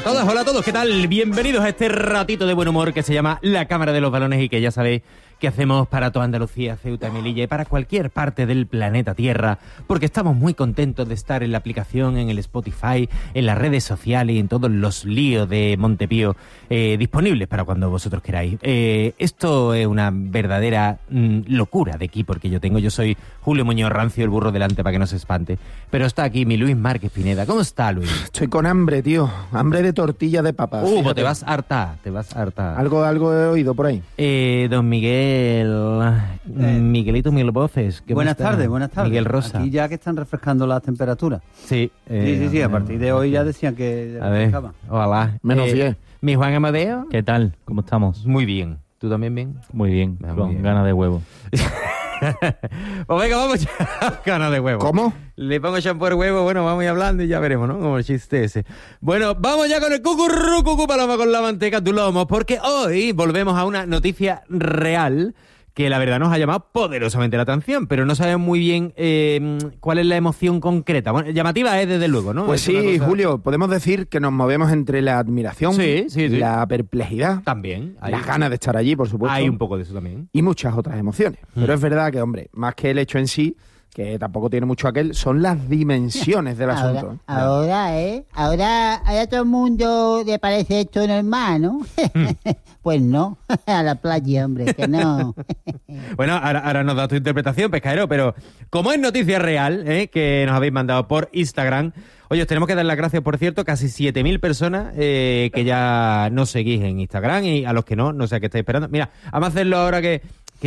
hola a todos, ¿qué tal? Bienvenidos a este ratito de buen humor que se llama La Cámara de los Balones y que ya sabéis que hacemos para toda Andalucía, Ceuta y Melilla y para cualquier parte del planeta Tierra, porque estamos muy contentos de estar en la aplicación, en el Spotify, en las redes sociales y en todos los líos de Montepío disponibles para cuando vosotros queráis. Esto es una verdadera locura de equipo que yo tengo. Yo soy Julio Muñoz Rancio, el burro delante para que no se espante, pero está aquí mi Luis Márquez Pineda. ¿Cómo está, Luis? Estoy con hambre, tío. Hambre de tortilla de papa. Pues te vas a hartar, Algo he oído por ahí. Don Miguelito Mil Voces. Buenas tardes. Miguel Rosa. Aquí ya que están refrescando las temperaturas. Sí. Sí, a partir de hoy ya decían que refrescaban. Ojalá. Menos 10. Mi Juan Amadeo. ¿Qué tal? ¿Cómo estamos? Muy bien. ¿Tú también bien? Muy bien, con ganas de huevo. Pues venga, vamos ya. Ganas de huevo. ¿Cómo? Le pongo shampoo al huevo, bueno, vamos a ir hablando y ya veremos, ¿no? Como el chiste ese. Bueno, vamos ya con el cucurru paloma con la manteca de lomo, porque hoy volvemos a una noticia real que la verdad nos ha llamado poderosamente la atención, pero no sabemos muy bien cuál es la emoción concreta. Bueno, llamativa es desde luego, ¿no? Pues sí, cosa... Julio, podemos decir que nos movemos entre la admiración, sí. la perplejidad, también, las ganas de estar allí, por supuesto. Hay un poco de eso también. Y muchas otras emociones. Pero es verdad que, hombre, más que el hecho en sí, que tampoco tiene mucho aquel, son las dimensiones del asunto. Ahora todo el mundo le parece esto normal, ¿no? Pues no, a la playa, hombre, que no. Bueno, ahora nos da tu interpretación, pescadero, pero como es noticia real, que nos habéis mandado por Instagram, oye, os tenemos que dar las gracias, por cierto, casi 7.000 personas que ya nos seguís en Instagram y a los que no sé a qué estáis esperando. Mira, vamos a hacerlo ahora que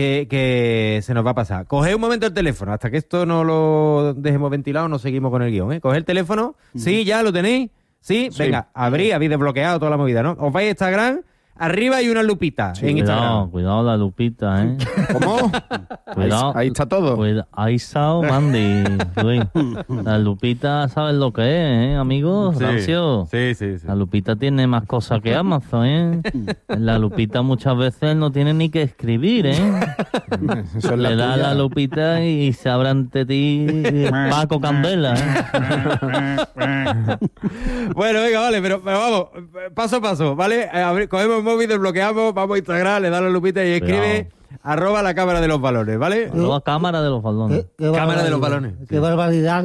se nos va a pasar. Coged un momento el teléfono, hasta que esto no lo dejemos ventilado, nos seguimos con el guión, Coged el teléfono, ¿sí? ¿Ya lo tenéis? ¿Sí? Venga, habéis desbloqueado toda la movida, ¿no? Os vais a Instagram, arriba hay una lupita en Instagram. Cuidado la lupita, ¿Cómo? Cuidado. Ahí está todo. Ahí está, Mandy. La lupita, ¿sabes lo que es, amigos? Rancio. Sí. La lupita tiene más cosas que Amazon, La lupita muchas veces no tiene ni que escribir, Le da la lupita y se abre ante ti Paco Candela, Bueno, venga, vale, pero vamos, paso a paso, ¿vale? Cogemos el móvil, desbloqueamos, vamos a Instagram, le da la lupita y escribe @la cámara de los balones, ¿vale? Cámara de los balones. Cámara de los balones. Qué barbaridad,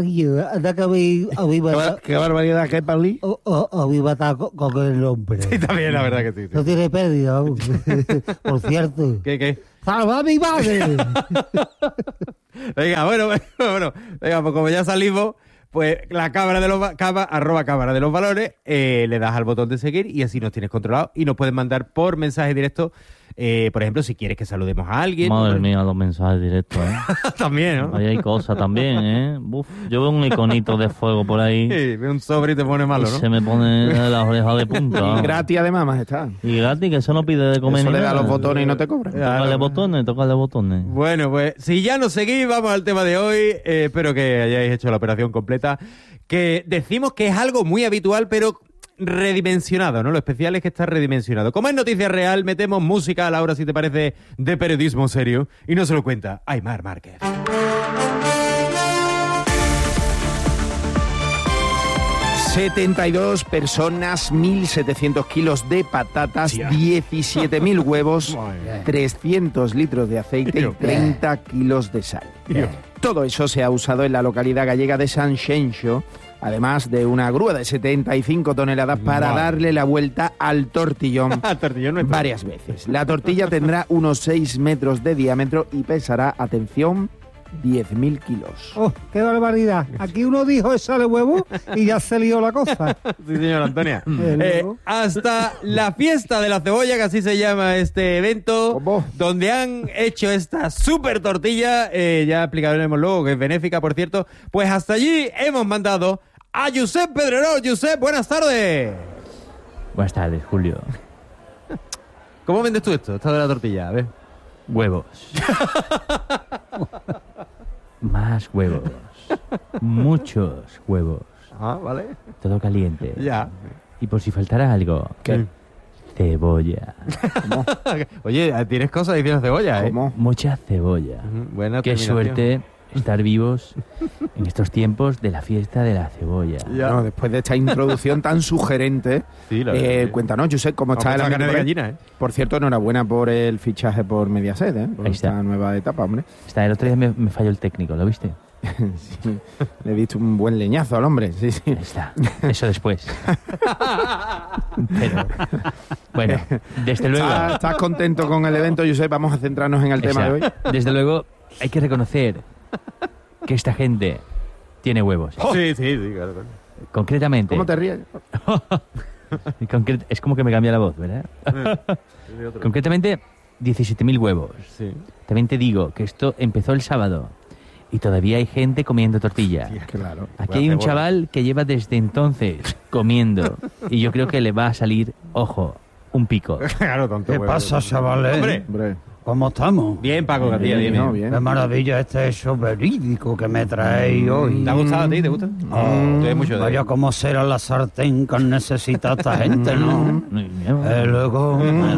¿Qué barbaridad que es, Pali? Habéis matado con el nombre. Sí, también, la verdad que sí. No tiene pérdida, por cierto. ¿Qué? ¡Salva a mi madre! Venga, bueno, venga, pues como ya salimos, pues la cámara de los @cámara de los balones, le das al botón de seguir y así nos tienes controlado y nos puedes mandar por mensaje directo, por ejemplo, si quieres que saludemos a alguien. Madre mía, los mensajes directos, También, ¿no? Ahí hay cosas también, yo veo un iconito de fuego por ahí. Sí, ve un sobre y te pone malo, ¿no? Se me pone las orejas de punta. Y gratis además más está. Y gratis, que eso no pide de comer. Eso ni le da nada. los botones y no te cobran. Tócale botones. Bueno, pues si ya nos seguís, vamos al tema de hoy. Espero que hayáis hecho la operación completa. Que decimos que es algo muy habitual, pero redimensionado, ¿no? Lo especial es que está redimensionado. Como es noticia real, metemos música a la hora, si te parece, de periodismo serio. Y no se lo cuenta Aimar Márquez. ...72 personas, 1.700 kilos de patatas, 17.000 huevos, 300 litros de aceite y 30 kilos de sal. Todo eso se ha usado en la localidad gallega de Sanxenxo, además de una grúa de 75 toneladas para darle la vuelta al tortillón varias veces. La tortilla tendrá unos 6 metros de diámetro y pesará, atención, 10.000 kilos. ¡Oh, qué barbaridad! Aquí uno dijo esa de huevo y ya se lió la cosa. Sí, señor Antonia. Hasta la fiesta de la cebolla, que así se llama este evento, donde han hecho esta súper tortilla, ya explicaremos luego que es benéfica, por cierto, pues hasta allí hemos mandado a Josep Pedrerol. Josep, buenas tardes. Buenas tardes, Julio. ¿Cómo vendes tú esto de la tortilla? A ver. Huevos. Más huevos. Muchos huevos. Ah, vale. Todo caliente. Ya. Y por si faltara algo. ¿Qué? Cebolla. Oye, tienes cosas diciendo cebolla, ¿Cómo? Mucha cebolla. Buena Qué terminación. suerte estar vivos en estos tiempos de la fiesta de la cebolla. No, después de esta introducción tan sugerente, Sí, la verdad, sí. cuéntanos, Josep, cómo está el Vamos a ambiente carne de por ahí? gallina, ¿eh? Por cierto, enhorabuena por el fichaje por Mediaset, por Ahí está. esta nueva etapa, hombre. Está, el otro día me falló el técnico, ¿lo viste? Sí, le he visto un buen leñazo al hombre, sí, sí. Ahí está. Eso después. Pero, bueno, desde luego... ¿Estás contento con el evento, Josep? Vamos a centrarnos en el tema de hoy. Desde luego, hay que reconocer que esta gente tiene huevos. Sí, claro. Concretamente... ¿Cómo te ríes? Es como que me cambia la voz, ¿verdad? Concretamente, 17.000 huevos. Sí. También te digo que esto empezó el sábado y todavía hay gente comiendo tortilla. Claro. Aquí hay un chaval que lleva desde entonces comiendo y yo creo que le va a salir, ojo, un pico. Claro, tonto. ¿Qué huevo. pasa, chavales? Hombre. Hombre. ¿Cómo estamos? Bien, Paco, Catilla, bien. No, bien. bien. Qué maravilla este hecho verídico que me traéis hoy. ¿Te ha gustado a ti? ¿Te gusta? Tú ves mucho de Vaya cómo será la sartén que necesita esta gente, ¿no? Luego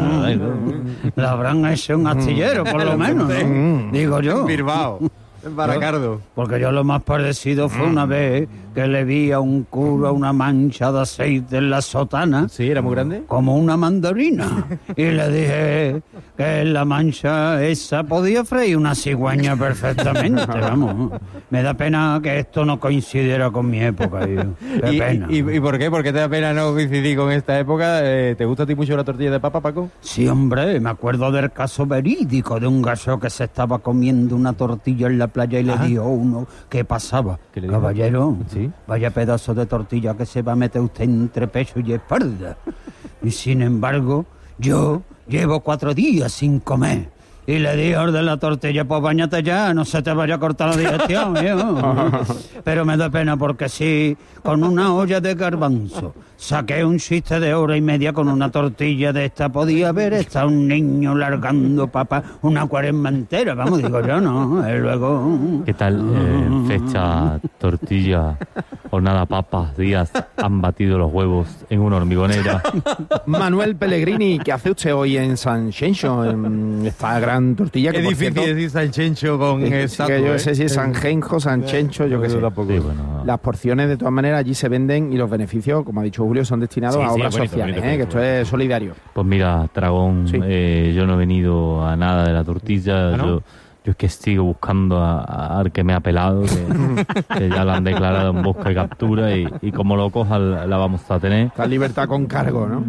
la habrán hecho un astillero, por lo menos, ¿no? Digo yo. Bilbao. En Baracardo. Porque yo lo más parecido fue una vez que le vi a un cura una mancha de aceite en la sotana, Sí, era muy grande. como una mandarina. Y le dije que en la mancha esa podía freír una cigüeña perfectamente, vamos. Me da pena que esto no coincidiera con mi época, yo. Qué pena. ¿Y por qué? ¿Por qué te da pena no coincidir con esta época? ¿Te gusta a ti mucho la tortilla de papa, Paco? Sí, hombre, me acuerdo del caso verídico de un gallo que se estaba comiendo una tortilla en la playa y le dijo a uno que pasaba. ¿Qué le dijo? Caballero, Sí. vaya pedazo de tortilla que se va a meter usted entre pecho y espalda. Y sin embargo, yo llevo 4 días sin comer. Y le dijo al de la tortilla, pues báñate ya, no se te vaya a cortar la digestión, viejo. Pero me da pena porque sí, con una olla de garbanzo, saqué un chiste de 1 hora y media con una tortilla de esta, podía haber estado un niño largando papa una cuaresma entera, vamos, digo yo, ¿no? Y luego... ¿Qué tal? Fecha, tortilla, jornada, papas, días, han batido los huevos en una hormigonera. Manuel Pellegrini, ¿qué hace usted hoy en San Xenxo? En esta gran tortilla que, Es por difícil cierto, decir Sanchencho con estatua, que yo ¿eh? sé si es San Genjo, San Chencho, yo qué sé. tampoco. Sí, bueno. Las porciones, de todas maneras, allí se venden y los beneficios, como ha dicho Julio, son destinados Sí, a sí, obras bonito, sociales, bonito, que esto es solidario. Pues mira, Dragón, Sí. yo no he venido a nada de la tortilla. ¿Ah, no? Yo es que sigo buscando al que me ha pelado, que ya lo han declarado en busca y captura, y como lo coja la vamos a tener. La libertad con cargo, ¿no?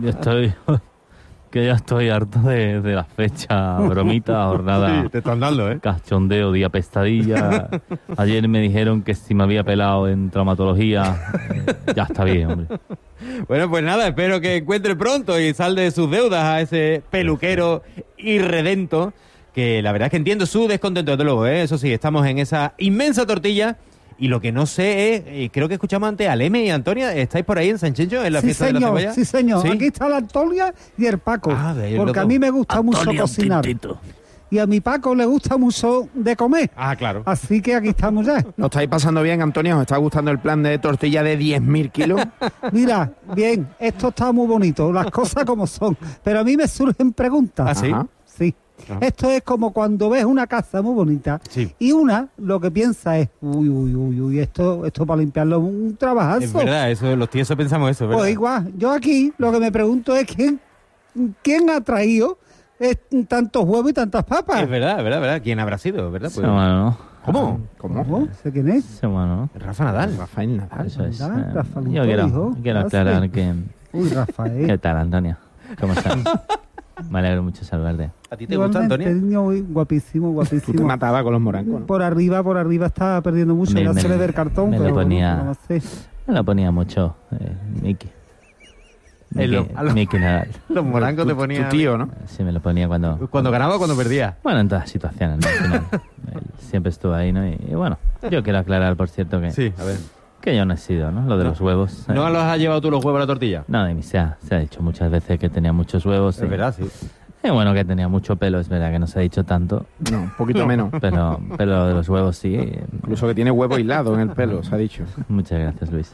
Ya estoy harto de las fechas, bromita, jornada, Sí, te están dando, ¿eh? cachondeo, día pestadilla. Ayer me dijeron que si me había pelado en traumatología, ya está bien, hombre. Bueno, pues nada, espero que encuentre pronto y salde de sus deudas a ese peluquero irredento, que la verdad es que entiendo su descontento, desde luego, ¿eh? Eso sí, estamos en esa inmensa tortilla. Y lo que no sé es, creo que escuchamos antes a Leme y Antonia, ¿estáis por ahí en San Chencho, en la Sí, fiesta de la señor, cebolla? sí, señor. ¿Sí? Aquí está la Antonia y el Paco. Ah, de ahí porque los a mí dos. me gusta mucho cocinar. Y a mi Paco le gusta mucho de comer. Ah, claro. Así que aquí estamos ya. ¿Lo estáis pasando bien, Antonio? ¿Os está gustando el plan de tortilla de 10.000 kilos? Mira, bien, esto está muy bonito, las cosas como son. Pero a mí me surgen preguntas. ¿Ah, sí? Ajá. Sí. Ah. Esto es como cuando ves una casa muy bonita Sí. y una lo que piensa es, uy, esto para limpiarlo es un trabajazo. Es verdad, eso, los tiesos pensamos eso, ¿verdad? Pues igual, yo aquí lo que me pregunto es quién ha traído tantos huevos y tantas papas. Es verdad. ¿Quién habrá sido, verdad? Pues, Ese humano, ¿no? ¿Cómo? ¿Cómo? ¿Sé quién es? Ese humano, ¿no? Rafa Nadal. Rafael Nadal. Eso es. Anda, Rafaelito, Yo quiero hijo, aclarar ¿qué que... Uy, ¿Qué Rafael. tal, Antonia? ¿Cómo estás? Me alegro mucho saludarte. ¿A ti te gusta, Igualmente, Antonia? niño, uy, guapísimo, Tú te guapísimo. matabas con los morancos, ¿no? Por arriba está perdiendo mucho. Me- Ya me- se le ve el cartón, me lo pero ponía- no sé. Me lo ponía mucho, Miki. Miki Nadal. Los morancos te Tu ponían... tío, ¿no? Sí, me lo ponía cuando... ¿Cuando ganaba o cuando perdía? Bueno, en todas situaciones, ¿no? Al final, él siempre estuvo ahí, ¿no? Y bueno, yo quiero aclarar, por cierto, que a ver. yo no he sido, ¿no? Lo de los huevos. ¿No los has llevado tú los huevos a la tortilla? No, se ha dicho muchas veces que tenía muchos huevos. Es verdad, sí. Es bueno que tenía mucho pelo, es verdad que no se ha dicho tanto. No, un poquito menos. Pero de los huevos sí. Incluso que tiene huevo hilado en el pelo, se ha dicho. Muchas gracias, Luis.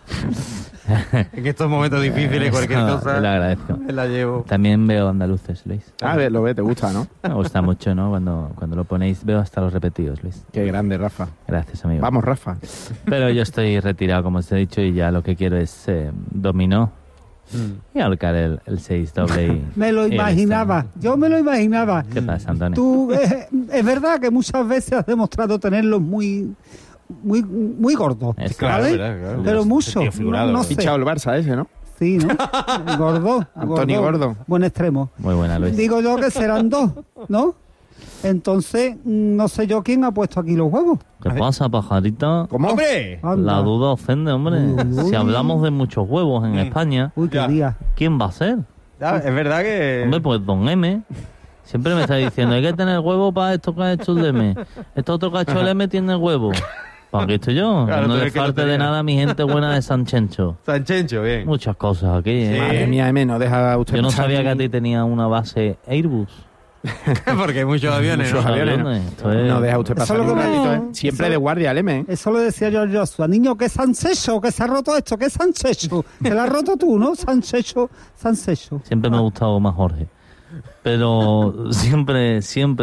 En estos momentos difíciles, cualquier cosa. Te lo agradezco. Me la llevo. También veo andaluces, Luis. Lo ve, te gusta, ¿no? Me gusta mucho, ¿no? Cuando lo ponéis, veo hasta los repetidos, Luis. Qué grande, Rafa. Gracias, amigo. Vamos, Rafa. Pero yo estoy retirado, como os he dicho, y ya lo que quiero es dominó y ahorcar el 6 doble y... Me lo imaginaba, yo me lo imaginaba. ¿Qué pasa, Antonio? Tú, es verdad que muchas veces has demostrado tenerlos muy gordos, Es Claro, ¿vale? claro. Pero mucho, Tío figurado, no ¿eh? sé. Fichado el Barça ese, ¿no? Sí, ¿no? Gordo. Antonio Gordo. Buen extremo. Muy buena, Luis. Digo yo que serán 2, ¿no? Entonces, no sé yo quién ha puesto aquí los huevos. ¿Qué pasa, pajarita? ¿Cómo? ¡Hombre! Anda. La duda ofende, hombre. Uy. Si hablamos de muchos huevos en España, Uy, qué Ya. día. ¿quién va a ser? Ya, es verdad que... Hombre, pues Don M. Siempre me está diciendo, hay que tener huevo para esto que ha hecho el M. Este otro cacho del M tiene huevo. Pues aquí estoy yo. Claro, Que no tú le eres que lo falte de tenía. nada a mi gente buena de San Chencho. Sanchencho, bien. Muchas cosas aquí, ¿eh? Madre mía, M, no deja usted Yo no pasar sabía ni- que a ti tenía una base Airbus. Porque hay muchos aviones, Muchos ¿no? aviones, ¿no? Esto es- No deja usted Eso pasar es lo ni un que me- ratito, ¿eh? Siempre eso- de guardia el M, ¿eh? Eso lo decía George Joshua. Niño, que Sansecho, que se ha roto esto, que Sansecho. Te lo has roto tú, ¿no? Sansecho. Siempre me ha gustado más Jorge. Pero siempre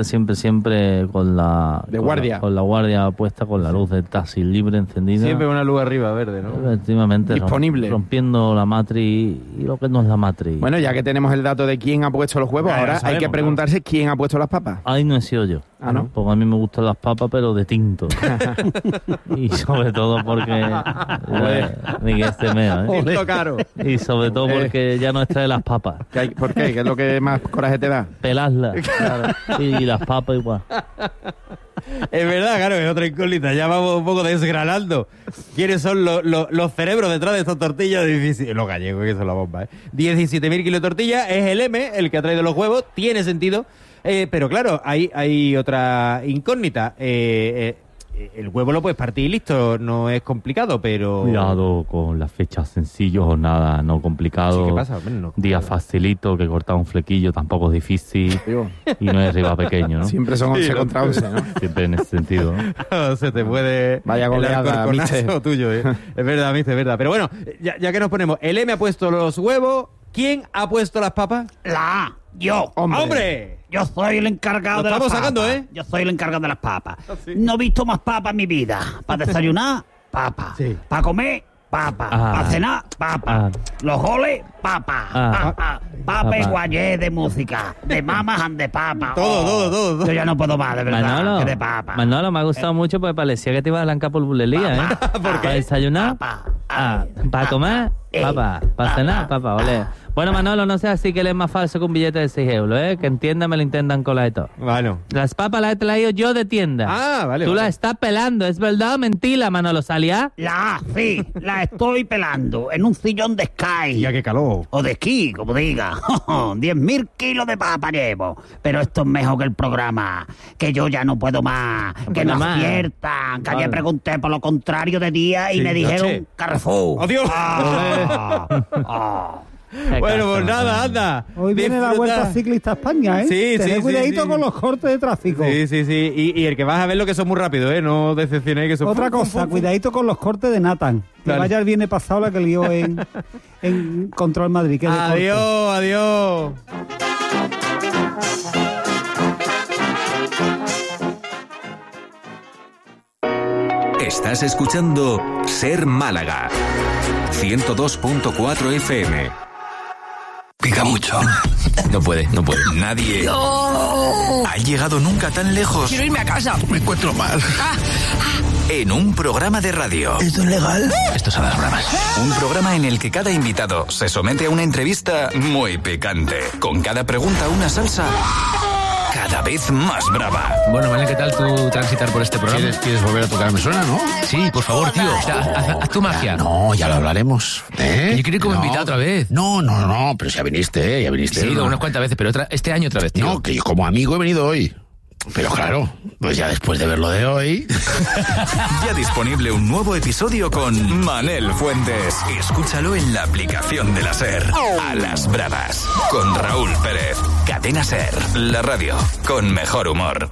con la... De con guardia. la- Con la guardia puesta, con la luz del taxi libre encendida. Siempre una luz arriba verde, ¿no? Efectivamente. Disponible. Rompiendo la matriz y lo que no es la matriz. Bueno, ya que tenemos el dato de quién ha puesto los huevos, Claro, ahora lo hay sabemos, que preguntarse quién ha puesto las papas. Ahí no he sido yo. Ah, ¿no? Porque a mí me gustan las papas, pero de tinto. Y sobre todo porque... Ni que este mea, ¿eh? Tinto caro. Y sobre todo porque ya no extrae las papas. ¿Por qué? ¿Qué es lo que más coraje te da? Pelarlas. Claro. Y las papas igual. Es verdad, claro, es otra incógnita. Ya vamos un poco desgranando quiénes son los cerebros detrás de estas tortillas. Los gallegos, que son la bomba, ¿eh? 17.000 kilos de tortilla. Es el M el que ha traído los huevos. Tiene sentido. Pero claro, hay otra incógnita. El huevo lo puedes partir y listo. No es complicado, pero... Cuidado con las fechas sencillos o nada, no complicado. Sí, ¿qué pasa? Hombre, no- Día facilito, que cortar un flequillo tampoco es difícil. Digo, Y no es riba pequeño, ¿no? siempre son 11 contra 11, ¿no? Siempre en ese sentido, ¿no? Se te puede... Vaya el goleada, alcorconazo mister. tuyo, ¿eh? Es verdad, mister, es verdad. Pero bueno, ya que nos ponemos... El M ha puesto los huevos. ¿Quién ha puesto las papas? La A, yo. ¡Hombre! Yo soy el encargado Lo de las papas. estamos sacando, ¿eh? Yo soy el encargado de las papas. sí. No he visto más papas en mi vida. Para desayunar, papa. Sí. Para comer, papa. Ah. Para cenar, papa. Ah. Los goles, papa. Ah. Papa. Papa y Papa. guayé de música. De mamas and de papa. Todo. Yo ya no puedo más, de verdad. Manolo, Que de papa. Manolo, me ha gustado mucho porque parecía que te ibas a blanca por bulería, ¿eh? ¿Para desayunar? Papa. ¿Para comer? Papa. ¿Para cenar? Papa, ole. Bueno, Manolo, no sea así que él es más falso que un billete de 6 euros, ¿eh? Que entienda, me lo intentan colar y todo. Bueno. Las papas las he traído yo de tienda. Ah, vale, Tú vale. las estás pelando, ¿es verdad o mentira, Manolo? ¿Salía? La A, sí. La estoy pelando en un sillón de Sky. Ya que calor. O de esquí, como diga. 10.000 kilos de papa llevo. Pero esto es mejor que el programa. Que yo ya no puedo más. Que puede no más. aciertan. Que Vale. ayer pregunté por lo contrario de día y Sí, me dijeron noche. Carrefour. ¡Adiós! Bueno, pues nada, anda. Hoy viene la Disfruta. Vuelta Ciclista a España, ¿eh? Sí, Tened sí, cuidadito sí. con los cortes de tráfico. Sí. Y el que vas a ver lo que son muy rápido, ¿eh? No decepcionéis que son... Otra cosa, cuidadito con los cortes de Nathan. Que Dale. vaya el viernes pasado la que lió en Control Madrid. Que es de corte. Adiós. Estás escuchando Ser Málaga 102.4 FM. Pica mucho. No puede. Nadie ha llegado nunca tan lejos. Quiero irme a casa. Me encuentro mal. En un programa de radio. ¿Esto es legal? Esto son las bromas. Un programa en el que cada invitado se somete a una entrevista muy picante. Con cada pregunta una salsa cada vez más brava. Bueno, Manel, ¿qué tal tú transitar por este programa? ¿Quieres volver a tocar me suena, no? Sí, por favor, tío. O sea, haz tu magia. No, ya lo hablaremos. ¿Eh? Que yo quiero ir como invitado otra vez. No, pero ya viniste. Sí, ¿no? unas cuantas veces, pero este año otra vez, tío. No, que yo como amigo he venido hoy. Pero claro, pues ya después de ver lo de hoy... Ya disponible un nuevo episodio con Manel Fuentes. Escúchalo en la aplicación de la SER. A las bravas, con Raúl Pérez. Cadena SER, la radio con mejor humor.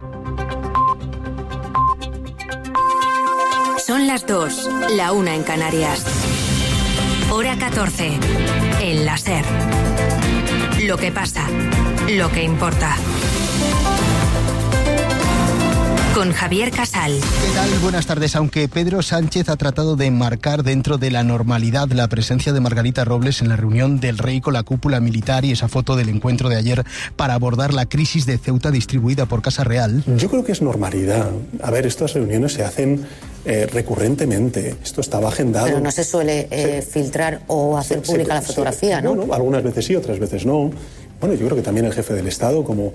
Son las 2, la 1 en Canarias. Hora 14, en la SER. Lo que pasa, lo que importa. Con Javier Casal. ¿Qué tal? Buenas tardes. Aunque Pedro Sánchez ha tratado de enmarcar dentro de la normalidad la presencia de Margarita Robles en la reunión del rey con la cúpula militar y esa foto del encuentro de ayer para abordar la crisis de Ceuta distribuida por Casa Real. Yo creo que es normalidad. A ver, estas reuniones se hacen recurrentemente. Esto estaba agendado. Pero no se suele filtrar o hacer pública la fotografía, ¿no? Bueno, algunas veces sí, otras veces no. Bueno, yo creo que también el jefe del Estado, como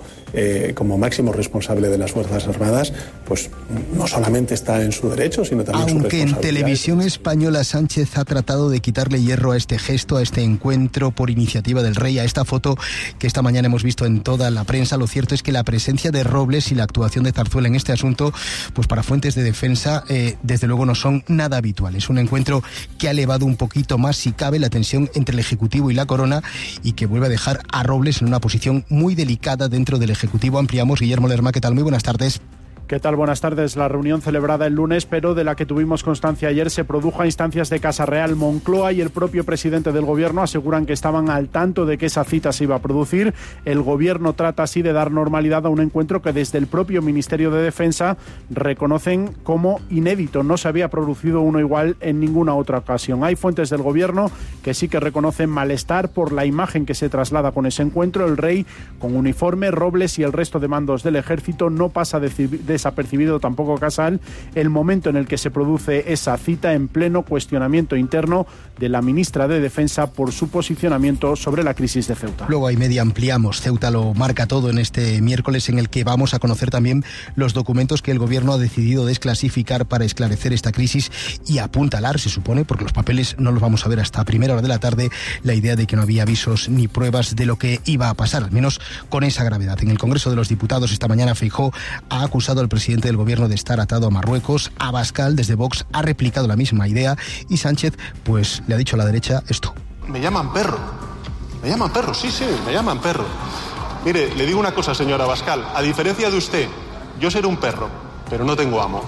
máximo responsable de las Fuerzas Armadas, pues no solamente está en su derecho, sino también en su responsabilidad. Aunque en Televisión Española Sánchez ha tratado de quitarle hierro a este gesto, a este encuentro por iniciativa del rey, a esta foto que esta mañana hemos visto en toda la prensa, lo cierto es que la presencia de Robles y la actuación de Zarzuela en este asunto, pues para fuentes de defensa, desde luego no son nada habituales. Un encuentro que ha elevado un poquito más, si cabe, la tensión entre el Ejecutivo y la Corona y que vuelve a dejar a Robles en una posición muy delicada dentro del Ejecutivo. Ampliamos. Guillermo Lerma, ¿qué tal? Muy buenas tardes. ¿Qué tal? Buenas tardes. La reunión celebrada el lunes, pero de la que tuvimos constancia ayer, se produjo a instancias de Casa Real. Moncloa y el propio presidente del Gobierno aseguran que estaban al tanto de que esa cita se iba a producir. El Gobierno trata así de dar normalidad a un encuentro que desde el propio Ministerio de Defensa reconocen como inédito. No se había producido uno igual en ninguna otra ocasión. Hay fuentes del Gobierno que sí que reconocen malestar por la imagen que se traslada con ese encuentro. El rey con uniforme, Robles y el resto de mandos del Ejército. No pasa desapercibido tampoco Casal el momento en el que se produce esa cita, en pleno cuestionamiento interno de la ministra de Defensa por su posicionamiento sobre la crisis de Ceuta. Luego hay media ampliamos. Ceuta lo marca todo en este miércoles, en el que vamos a conocer también los documentos que el Gobierno ha decidido desclasificar para esclarecer esta crisis y apuntalar, se supone, porque los papeles no los vamos a ver hasta primera hora de la tarde, la idea de que no había avisos ni pruebas de lo que iba a pasar, al menos con esa gravedad. En el Congreso de los Diputados esta mañana Feijóo ha acusado al presidente del Gobierno de estar atado a Marruecos. Abascal, desde Vox, ha replicado la misma idea y Sánchez, pues, le ha dicho a la derecha esto. Me llaman perro, sí, me llaman perro. Mire, le digo una cosa, señor Abascal, a diferencia de usted, yo seré un perro, pero no tengo amo.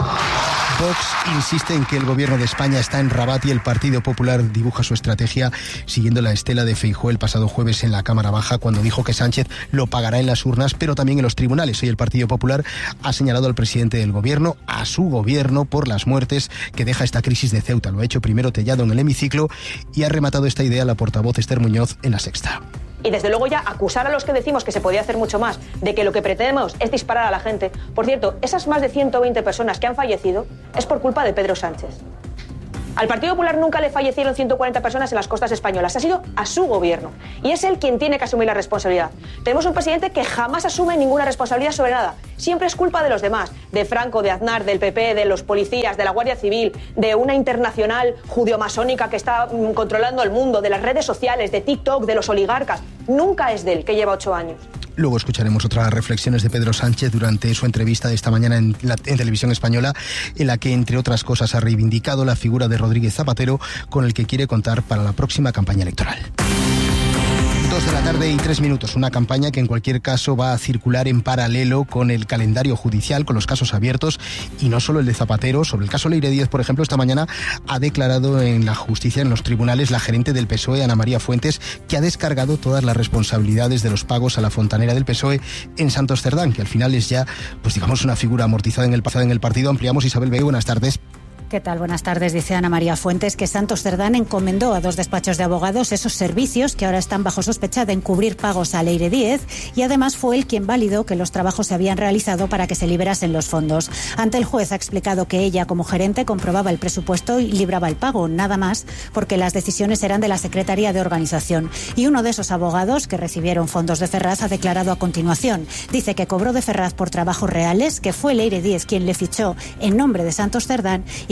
Vox insiste en que el Gobierno de España está en Rabat y el Partido Popular dibuja su estrategia siguiendo la estela de Feijóo el pasado jueves en la Cámara Baja, cuando dijo que Sánchez lo pagará en las urnas, pero también en los tribunales. Hoy el Partido Popular ha señalado al presidente del Gobierno, a su Gobierno, por las muertes que deja esta crisis de Ceuta. Lo ha hecho primero Tellado en el hemiciclo y ha rematado esta idea la portavoz Esther Muñoz en La Sexta. Y desde luego ya acusar a los que decimos que se podía hacer mucho más, de que lo que pretendemos es disparar a la gente. Por cierto, esas más de 120 personas que han fallecido es por culpa de Pedro Sánchez. Al Partido Popular nunca le fallecieron 140 personas en las costas españolas. Ha sido a su Gobierno. Y es él quien tiene que asumir la responsabilidad. Tenemos un presidente que jamás asume ninguna responsabilidad sobre nada. Siempre es culpa de los demás. De Franco, de Aznar, del PP, de los policías, de la Guardia Civil, de una internacional judio-masónica que está controlando el mundo, de las redes sociales, de TikTok, de los oligarcas. Nunca es de él, que lleva 8 años. Luego escucharemos otras reflexiones de Pedro Sánchez durante su entrevista de esta mañana en Televisión Española, en la que, entre otras cosas, ha reivindicado la figura de Rodríguez Zapatero, con el que quiere contar para la próxima campaña electoral. 2 de la tarde y 3 minutos. Una campaña que en cualquier caso va a circular en paralelo con el calendario judicial, con los casos abiertos, y no solo el de Zapatero. Sobre el caso Leire Díez, por ejemplo, esta mañana ha declarado en la justicia, en los tribunales, la gerente del PSOE, Ana María Fuentes, que ha descargado todas las responsabilidades de los pagos a la fontanera del PSOE en Santos Cerdán, que al final es ya, pues digamos, una figura amortizada en el partido. Ampliamos. Isabel Vega, buenas tardes. ¿Qué tal? Buenas tardes. Dice Ana María Fuentes que Santos Cerdán encomendó a 2 despachos de abogados esos servicios que ahora están bajo sospecha de encubrir pagos a Leire Díez, y además fue él quien validó que los trabajos se habían realizado para que se liberasen los fondos. Ante el juez ha explicado que ella, como gerente, comprobaba el presupuesto y libraba el pago, nada más, porque las decisiones eran de la Secretaría de Organización. Y uno de esos abogados que recibieron fondos de Ferraz ha declarado a continuación. Dice que cobró de Ferraz por trabajos reales, que fue Leire Díez quien le fichó en nombre de Santos Cerdán y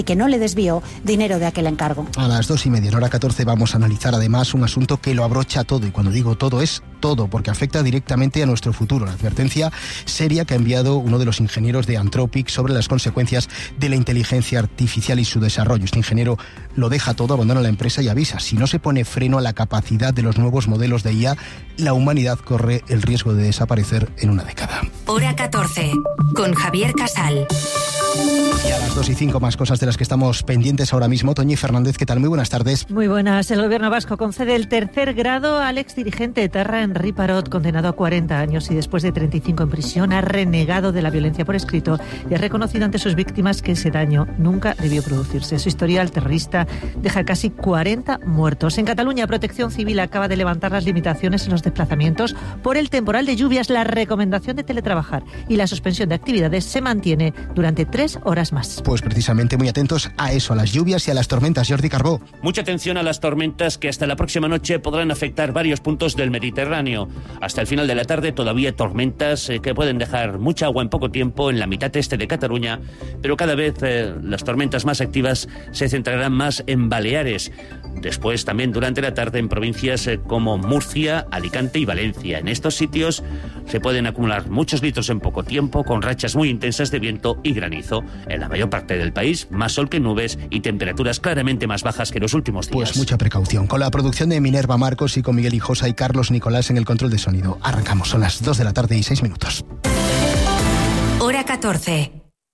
que no le desvió dinero de aquel encargo. A las 2:30, en hora 14, vamos a analizar además un asunto que lo abrocha todo, y cuando digo todo es todo, porque afecta directamente a nuestro futuro. La advertencia seria que ha enviado uno de los ingenieros de Anthropic sobre las consecuencias de la inteligencia artificial y su desarrollo. Este ingeniero lo deja todo, abandona la empresa y avisa: si no se pone freno a la capacidad de los nuevos modelos de IA, la humanidad corre el riesgo de desaparecer en una década. Hora 14, con Javier Casal. Y a las 2:05, más cosas de las que estamos pendientes ahora mismo. Toñi Fernández, ¿qué tal? Muy buenas tardes. Muy buenas. El gobierno vasco concede el tercer grado al exdirigente etarra Henri Parot, condenado a 40 años y después de 35 en prisión ha renegado de la violencia por escrito y ha reconocido ante sus víctimas que ese daño nunca debió producirse. Su historial terrorista deja casi 40 muertos. En Cataluña, Protección Civil acaba de levantar las limitaciones en los desplazamientos por el temporal de lluvias. La recomendación de teletrabajar y la suspensión de actividades se mantiene durante 3 horas más. Pues precisamente muy atentos a eso, a las lluvias y a las tormentas. Jordi Carbó. Mucha atención a las tormentas que hasta la próxima noche podrán afectar varios puntos del Mediterráneo. Hasta el final de la tarde todavía tormentas que pueden dejar mucha agua en poco tiempo en la mitad este de Cataluña, pero cada vez las tormentas más activas se centrarán más en Baleares. Después también durante la tarde en provincias como Murcia, Alicante y Valencia. En estos sitios se pueden acumular muchos litros en poco tiempo, con rachas muy intensas de viento y granizo. En la mayor parte del país, más sol que nubes y temperaturas claramente más bajas que los últimos días. Pues mucha precaución. Con la producción de Minerva Marcos y con Miguel Hijosa y Carlos Nicolás en el control de sonido. Arrancamos, son las 2 de la tarde y 6 minutos. Hora 14.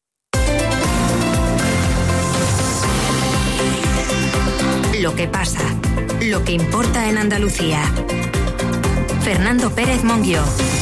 Lo que pasa, lo que importa en Andalucía. Fernando Pérez Monguió.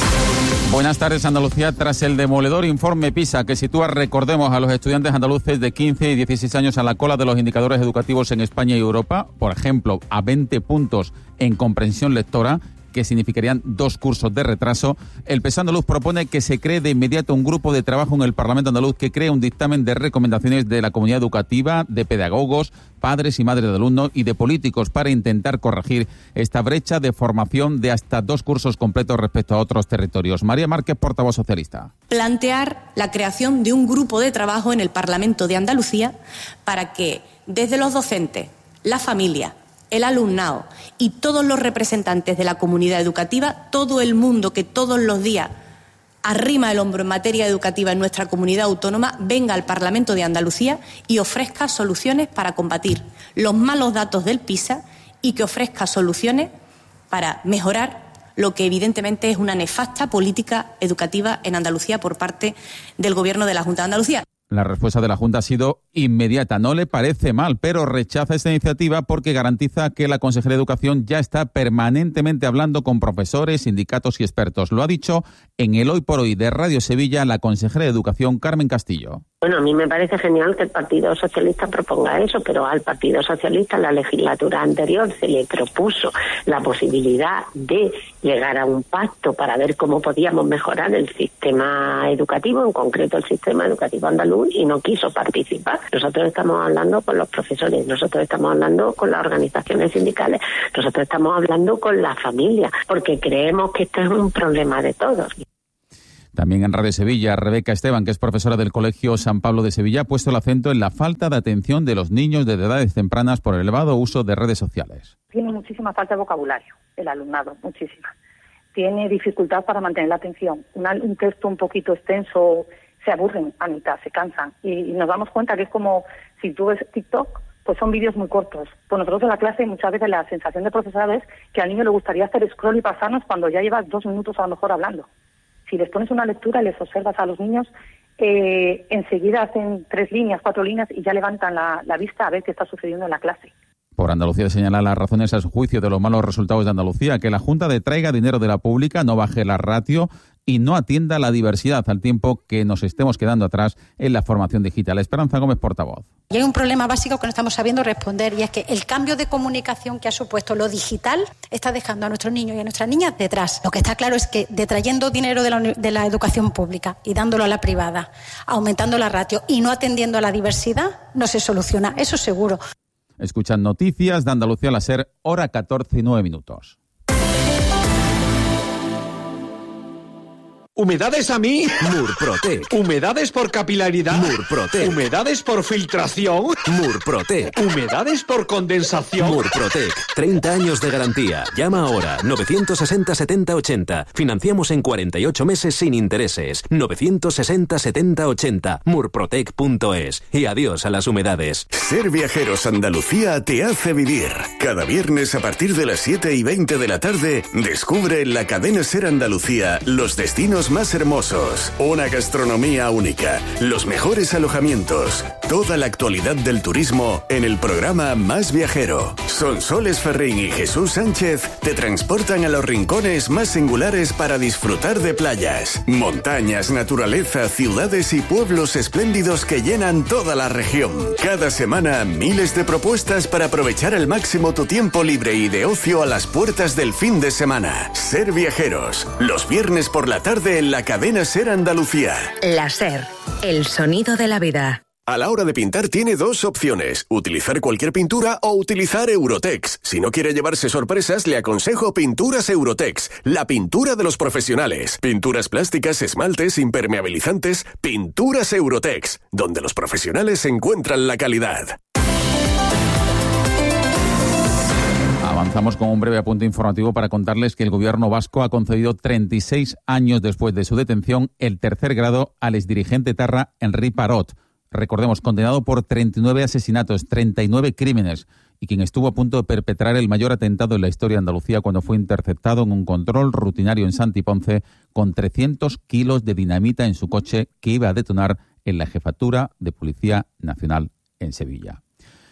Buenas tardes. Andalucía, tras el demoledor informe PISA que sitúa, recordemos, a los estudiantes andaluces de 15 y 16 años a la cola de los indicadores educativos en España y Europa, por ejemplo, a 20 puntos en comprensión lectora, que significarían 2 cursos de retraso, el PSOE andaluz propone que se cree de inmediato un grupo de trabajo en el Parlamento andaluz que cree un dictamen de recomendaciones de la comunidad educativa, de pedagogos, padres y madres de alumnos y de políticos para intentar corregir esta brecha de formación de hasta 2 cursos completos respecto a otros territorios. María Márquez, portavoz socialista. Plantear la creación de un grupo de trabajo en el Parlamento de Andalucía para que desde los docentes, la familia, el alumnado y todos los representantes de la comunidad educativa, todo el mundo que todos los días arrima el hombro en materia educativa en nuestra comunidad autónoma, venga al Parlamento de Andalucía y ofrezca soluciones para combatir los malos datos del PISA y que ofrezca soluciones para mejorar lo que evidentemente es una nefasta política educativa en Andalucía por parte del Gobierno de la Junta de Andalucía. La respuesta de la Junta ha sido inmediata. No le parece mal, pero rechaza esta iniciativa porque garantiza que la consejera de Educación ya está permanentemente hablando con profesores, sindicatos y expertos. Lo ha dicho en el Hoy por Hoy de Radio Sevilla la consejera de Educación, Carmen Castillo. Bueno, a mí me parece genial que el Partido Socialista proponga eso, pero al Partido Socialista en la legislatura anterior se le propuso la posibilidad de llegar a un pacto para ver cómo podíamos mejorar el sistema educativo, en concreto el sistema educativo andaluz, y no quiso participar. Nosotros estamos hablando con los profesores, nosotros estamos hablando con las organizaciones sindicales, nosotros estamos hablando con la familia, porque creemos que esto es un problema de todos. También en Radio Sevilla, Rebeca Esteban, que es profesora del Colegio San Pablo de Sevilla, ha puesto el acento en la falta de atención de los niños de edades tempranas por el elevado uso de redes sociales. Tiene muchísima falta de vocabulario el alumnado, muchísima. Tiene dificultad para mantener la atención. Un texto un poquito extenso, se aburren a mitad, se cansan. Y nos damos cuenta que es como si tú ves TikTok, pues son vídeos muy cortos. Pues nosotros en la clase muchas veces la sensación de profesor es que al niño le gustaría hacer scroll y pasarnos cuando ya llevas 2 minutos a lo mejor hablando. Si les pones una lectura y les observas a los niños, enseguida hacen 3 líneas, 4 líneas y ya levantan la vista a ver qué está sucediendo en la clase. Por Andalucía señala las razones a su juicio de los malos resultados de Andalucía, que la Junta detraiga dinero de la pública, no baje la ratio y no atienda la diversidad, al tiempo que nos estemos quedando atrás en la formación digital. Esperanza Gómez, portavoz. Y hay un problema básico que no estamos sabiendo responder, y es que el cambio de comunicación que ha supuesto lo digital está dejando a nuestros niños y a nuestras niñas detrás. Lo que está claro es que detrayendo dinero de la educación pública y dándolo a la privada, aumentando la ratio y no atendiendo a la diversidad, no se soluciona, eso seguro. Escuchan noticias de Andalucía, la SER, hora 14 y 9 minutos. ¿Humedades a mí? Murprotec. ¿Humedades por capilaridad? Murprotec. ¿Humedades por filtración? Murprotec. ¿Humedades por condensación? Murprotec. 30 años de garantía. Llama ahora. 960 70 80. Financiamos en 48 meses sin intereses. 960 70 80. Murprotec.es. Y adiós a las humedades. Ser Viajeros Andalucía te hace vivir. Cada viernes a partir de las 7:20 de la tarde, descubre en la cadena Ser Andalucía los destinos más hermosos, una gastronomía única, los mejores alojamientos, toda la actualidad del turismo en el programa Más Viajero. Sonsoles Ferrín y Jesús Sánchez te transportan a los rincones más singulares para disfrutar de playas, montañas, naturaleza, ciudades y pueblos espléndidos que llenan toda la región. Cada semana, miles de propuestas para aprovechar al máximo tu tiempo libre y de ocio a las puertas del fin de semana. Ser Viajeros, los viernes por la tarde en la cadena Ser Andalucía. La Ser, el sonido de la vida. A la hora de pintar tiene dos opciones, utilizar cualquier pintura o utilizar Eurotex. Si no quiere llevarse sorpresas, le aconsejo Pinturas Eurotex, la pintura de los profesionales. Pinturas plásticas, esmaltes, impermeabilizantes, Pinturas Eurotex, donde los profesionales encuentran la calidad. Avanzamos con un breve apunte informativo para contarles que el gobierno vasco ha concedido 36 años después de su detención el tercer grado al exdirigente etarra Henri Parot. Recordemos, condenado por 39 asesinatos, 39 crímenes y quien estuvo a punto de perpetrar el mayor atentado en la historia de Andalucía cuando fue interceptado en un control rutinario en Santiponce con 300 kilos de dinamita en su coche que iba a detonar en la Jefatura de Policía Nacional en Sevilla.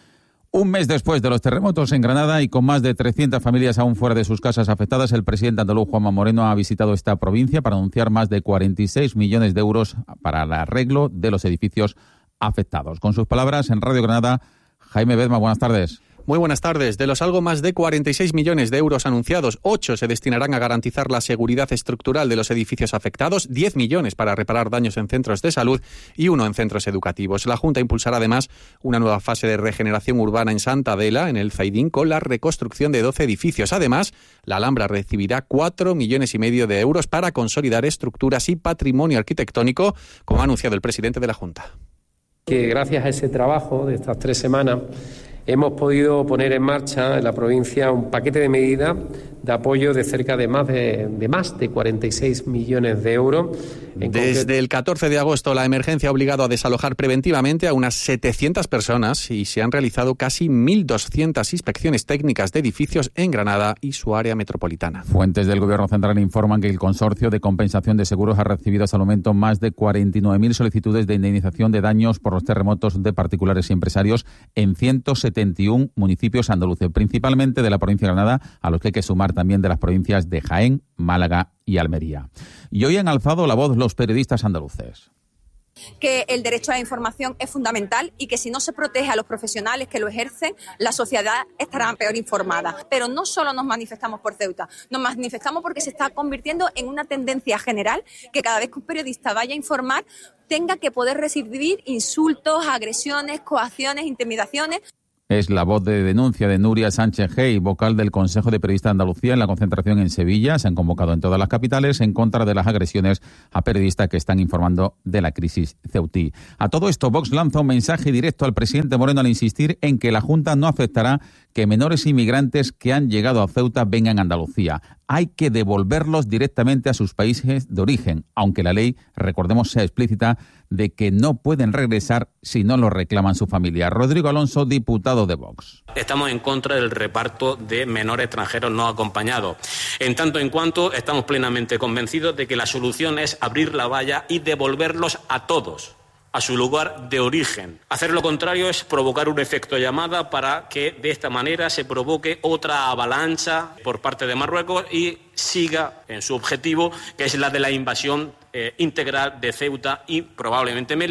Un mes después de los terremotos en Granada y con más de 300 familias aún fuera de sus casas afectadas, el presidente andaluz Juanma Moreno ha visitado esta provincia para anunciar más de 46 millones de euros para el arreglo de los edificios afectados. Con sus palabras en Radio Granada, Jaime Bedma, buenas tardes. Muy buenas tardes. De los algo más de 46 millones de euros anunciados, 8 se destinarán a garantizar la seguridad estructural de los edificios afectados, 10 millones para reparar daños en centros de salud y 1 en centros educativos. La Junta impulsará además una nueva fase de regeneración urbana en Santa Adela, en el Zaidín, con la reconstrucción de 12 edificios. Además, la Alhambra recibirá 4,5 millones de euros para consolidar estructuras y patrimonio arquitectónico, como ha anunciado el presidente de la Junta. Que gracias a ese trabajo de estas 3 semanas hemos podido poner en marcha en la provincia un paquete de medidas de apoyo de cerca de más de 46 millones de euros. Desde el 14 de agosto la emergencia ha obligado a desalojar preventivamente a unas 700 personas y se han realizado casi 1.200 inspecciones técnicas de edificios en Granada y su área metropolitana. Fuentes del Gobierno Central informan que el Consorcio de Compensación de Seguros ha recibido hasta el momento más de 49.000 solicitudes de indemnización de daños por los terremotos de particulares y empresarios en 171 municipios andaluces, principalmente de la provincia de Granada, a los que hay que sumar también de las provincias de Jaén, Málaga y Almería. Y hoy han alzado la voz los periodistas andaluces. Que el derecho a la información es fundamental y que si no se protege a los profesionales que lo ejercen, la sociedad estará peor informada. Pero no solo nos manifestamos por Ceuta, nos manifestamos porque se está convirtiendo en una tendencia general que cada vez que un periodista vaya a informar tenga que poder recibir insultos, agresiones, coacciones, intimidaciones. Es la voz de denuncia de Nuria Sánchez Gey, vocal del Consejo de Periodistas de Andalucía, en la concentración en Sevilla. Se han convocado en todas las capitales en contra de las agresiones a periodistas que están informando de la crisis ceutí. A todo esto, Vox lanza un mensaje directo al presidente Moreno al insistir en que la Junta no aceptará que menores inmigrantes que han llegado a Ceuta vengan a Andalucía. Hay que devolverlos directamente a sus países de origen, aunque la ley, recordemos, sea explícita de que no pueden regresar si no lo reclaman su familia. Rodrigo Alonso, diputado de Vox. Estamos en contra del reparto de menores extranjeros no acompañados. En tanto en cuanto estamos plenamente convencidos de que la solución es abrir la valla y devolverlos a todos a su lugar de origen. Hacer lo contrario es provocar un efecto llamada para que de esta manera se provoque otra avalancha por parte de Marruecos y siga en su objetivo, que es la de la invasión integral de Ceuta y probablemente Melilla.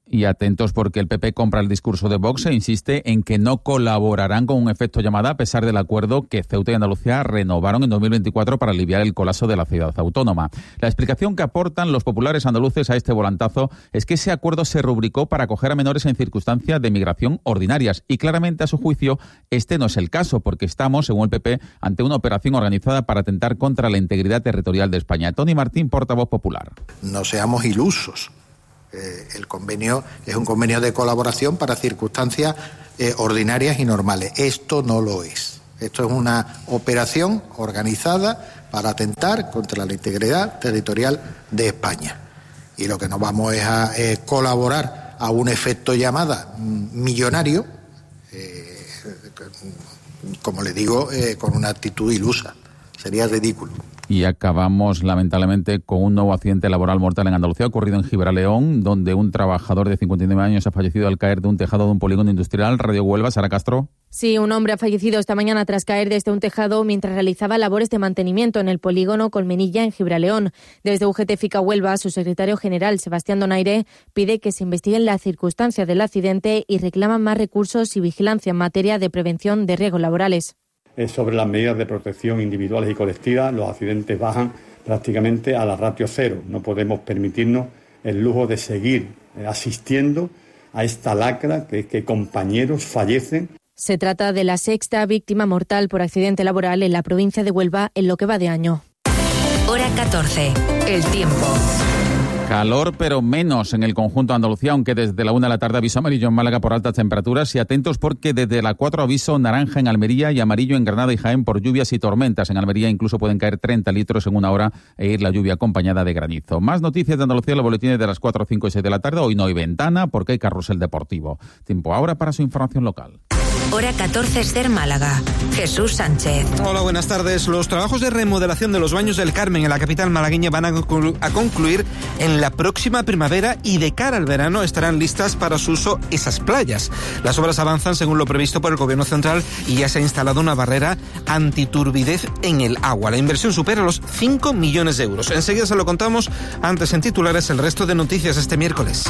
Y atentos porque el PP compra el discurso de Vox e insiste en que no colaborarán con un efecto llamada a pesar del acuerdo que Ceuta y Andalucía renovaron en 2024 para aliviar el colapso de la ciudad autónoma. La explicación que aportan los populares andaluces a este volantazo es que ese acuerdo se rubricó para acoger a menores en circunstancias de migración ordinarias y claramente a su juicio este no es el caso porque estamos, según el PP, ante una operación organizada para atentar contra la integridad territorial de España. Tony Martín, portavoz popular. No seamos ilusos. El convenio es un convenio de colaboración para circunstancias ordinarias y normales. Esto no lo es. Esto es una operación organizada para atentar contra la integridad territorial de España. Y lo que no vamos es a colaborar a un efecto llamada millonario, como le digo, con una actitud ilusa. Sería ridículo. Y acabamos, lamentablemente, con un nuevo accidente laboral mortal en Andalucía, ocurrido en Gibraleón, donde un trabajador de 59 años ha fallecido al caer de un tejado de un polígono industrial. Radio Huelva, Sara Castro. Sí, un hombre ha fallecido esta mañana tras caer desde un tejado mientras realizaba labores de mantenimiento en el polígono Colmenilla, en Gibraleón. Desde UGT FICA Huelva, su secretario general, Sebastián Donaire, pide que se investiguen las circunstancias del accidente y reclaman más recursos y vigilancia en materia de prevención de riesgos laborales. Sobre las medidas de protección individuales y colectivas, los accidentes bajan prácticamente a la ratio cero. No podemos permitirnos el lujo de seguir asistiendo a esta lacra que compañeros fallecen. Se trata de la sexta víctima mortal por accidente laboral en la provincia de Huelva en lo que va de año. Hora 14. El tiempo. Calor, pero menos en el conjunto de Andalucía, aunque desde la 1 de la tarde aviso amarillo en Málaga por altas temperaturas y atentos porque desde la 4 aviso naranja en Almería y amarillo en Granada y Jaén por lluvias y tormentas. En Almería incluso pueden caer 30 litros en una hora e ir la lluvia acompañada de granizo. Más noticias de Andalucía en los boletines de las 4, 5 y 6 de la tarde. Hoy no hay ventana porque hay carrusel deportivo. Tiempo ahora para su información local. Hora 14, Ser Málaga. Jesús Sánchez. Hola, buenas tardes. Los trabajos de remodelación de los Baños del Carmen en la capital malagueña van a concluir en la próxima primavera y de cara al verano estarán listas para su uso esas playas. Las obras avanzan según lo previsto por el Gobierno Central y ya se ha instalado una barrera antiturbidez en el agua. La inversión supera los 5 millones de euros. Enseguida se lo contamos, antes en titulares el resto de noticias este miércoles.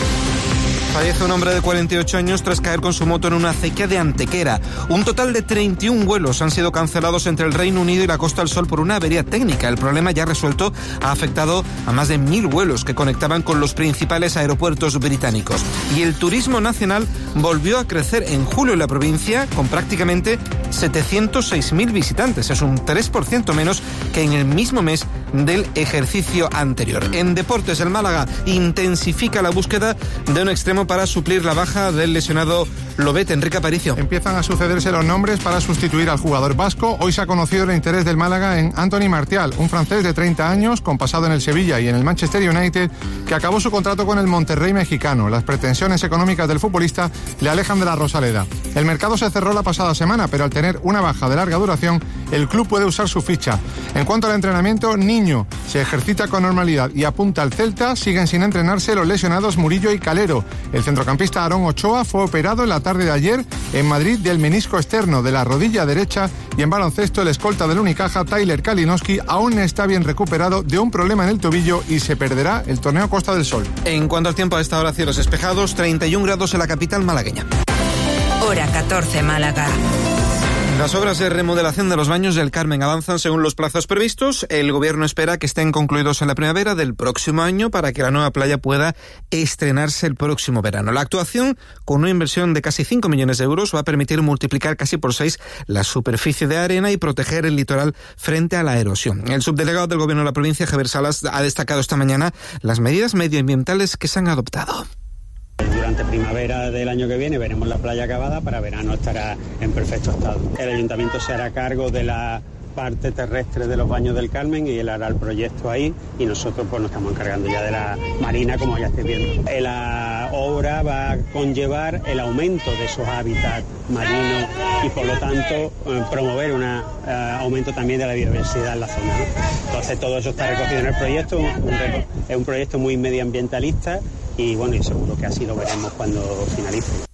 Fallece un hombre de 48 años tras caer con su moto en una acequia de Antequera. Un total de 31 vuelos han sido cancelados entre el Reino Unido y la Costa del Sol por una avería técnica. El problema ya resuelto ha afectado a más de 1.000 vuelos que conectaban con los principales aeropuertos británicos. Y el turismo nacional volvió a crecer en julio en la provincia con prácticamente 706.000 visitantes. Es un 3% menos que en el mismo mes del ejercicio anterior. En deportes, el Málaga intensifica la búsqueda de un extremo para suplir la baja del lesionado Lobet. Enrique Aparicio. Empiezan a sucederse los nombres para sustituir al jugador vasco. Hoy se ha conocido el interés del Málaga en Anthony Martial, un francés de 30 años con pasado en el Sevilla y en el Manchester United, que acabó su contrato con el Monterrey mexicano. Las pretensiones económicas del futbolista le alejan de la Rosaleda. El mercado se cerró la pasada semana, pero al tener una baja de larga duración, el club puede usar su ficha. En cuanto al entrenamiento, Niño se ejercita con normalidad y apunta al Celta. Siguen sin entrenarse los lesionados Murillo y Calero. El centrocampista Aarón Ochoa fue operado en la tarde de ayer en Madrid del menisco externo de la rodilla derecha, y en baloncesto el escolta del Unicaja, Tyler Kalinowski, aún está bien recuperado de un problema en el tobillo y se perderá el torneo Costa del Sol. En cuanto al tiempo, a esta hora cielos despejados, 31 grados en la capital malagueña. Hora 14, Málaga. Las obras de remodelación de los Baños del Carmen avanzan según los plazos previstos. El Gobierno espera que estén concluidos en la primavera del próximo año para que la nueva playa pueda estrenarse el próximo verano. La actuación, con una inversión de casi 5 millones de euros, va a permitir multiplicar casi por 6 la superficie de arena y proteger el litoral frente a la erosión. El subdelegado del Gobierno de la provincia, Javier Salas, ha destacado esta mañana las medidas medioambientales que se han adoptado. Durante primavera del año que viene veremos la playa acabada, para verano estará en perfecto estado. El ayuntamiento se hará cargo de la parte terrestre de los Baños del Carmen y él hará el proyecto ahí, y nosotros pues nos estamos encargando ya de la marina, como ya estáis viendo. La obra va a conllevar el aumento de esos hábitats marinos y por lo tanto promover un aumento también de la biodiversidad en la zona, ¿no? Entonces todo eso está recogido en el proyecto. Es un proyecto muy medioambientalista y bueno, y seguro que así lo veremos cuando finalice.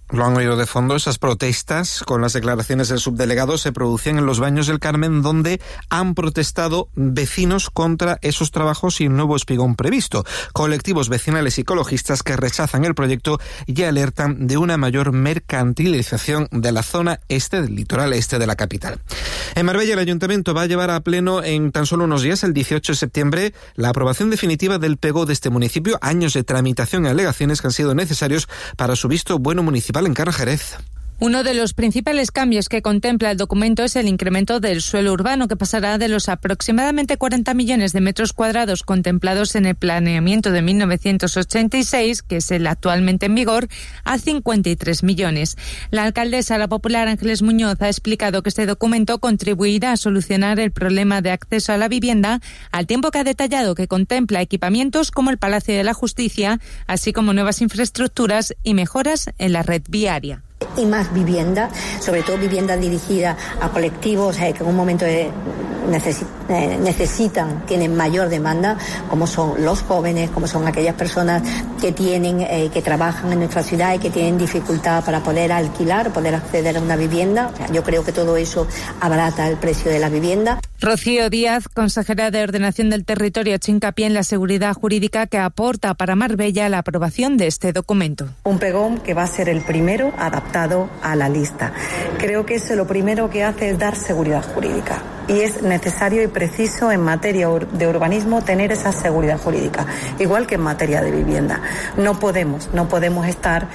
Lo han oído de fondo, esas protestas con las declaraciones del subdelegado se producían en los Baños del Carmen, donde han protestado vecinos contra esos trabajos y el nuevo espigón previsto. Colectivos vecinales y ecologistas que rechazan el proyecto y alertan de una mayor mercantilización de la zona este del litoral este de la capital. En Marbella, el Ayuntamiento va a llevar a pleno en tan solo unos días, el 18 de septiembre, la aprobación definitiva del PEGO de este municipio, años de tramitación y alegaciones que han sido necesarios para su visto bueno municipal en Carra Jerez. Uno de los principales cambios que contempla el documento es el incremento del suelo urbano, que pasará de los aproximadamente 40 millones de metros cuadrados contemplados en el planeamiento de 1986, que es el actualmente en vigor, a 53 millones. La alcaldesa La Popular, Ángeles Muñoz, ha explicado que este documento contribuirá a solucionar el problema de acceso a la vivienda, al tiempo que ha detallado que contempla equipamientos como el Palacio de la Justicia, así como nuevas infraestructuras y mejoras en la red viaria. Y más vivienda, sobre todo vivienda dirigida a colectivos que en un momento necesitan, tienen mayor demanda, como son los jóvenes, como son aquellas personas que que trabajan en nuestra ciudad y que tienen dificultad para poder alquilar, poder acceder a una vivienda. Yo creo que todo eso abarata el precio de la vivienda. Rocío Díaz, consejera de Ordenación del Territorio, ha hecho hincapié en la seguridad jurídica que aporta para Marbella la aprobación de este documento. Un pegón que va a ser el primero adaptado a la lista. Creo que eso lo primero que hace es dar seguridad jurídica. Y es necesario y preciso en materia de urbanismo tener esa seguridad jurídica, igual que en materia de vivienda. No podemos estar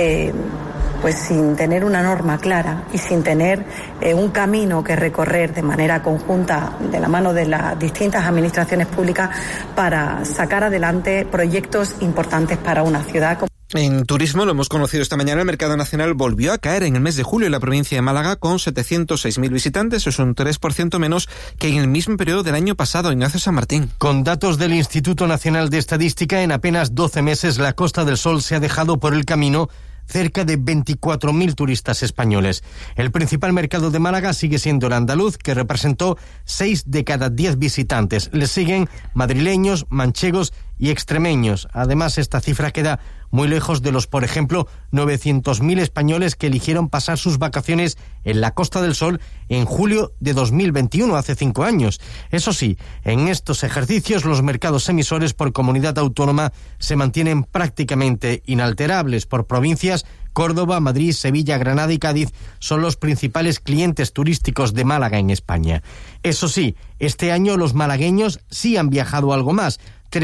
sin tener una norma clara y sin tener un camino que recorrer de manera conjunta de la mano de las distintas administraciones públicas para sacar adelante proyectos importantes para una ciudad. En turismo, lo hemos conocido esta mañana, el mercado nacional volvió a caer en el mes de julio en la provincia de Málaga con 706.000 visitantes, eso es un 3% menos que en el mismo periodo del año pasado. Ignacio San Martín. Con datos del Instituto Nacional de Estadística, en apenas 12 meses la Costa del Sol se ha dejado por el camino cerca de 24.000 turistas españoles. El principal mercado de Málaga sigue siendo el andaluz, que representó 6 de cada 10 visitantes. Le siguen madrileños, manchegos y extremeños. Además, esta cifra queda muy lejos de los, por ejemplo, 900.000 españoles que eligieron pasar sus vacaciones en la Costa del Sol en julio de 2021, hace 5 años. Eso sí, en estos ejercicios los mercados emisores por comunidad autónoma se mantienen prácticamente inalterables. Por provincias, Córdoba, Madrid, Sevilla, Granada y Cádiz son los principales clientes turísticos de Málaga en España. Eso sí, este año los malagueños sí han viajado algo más.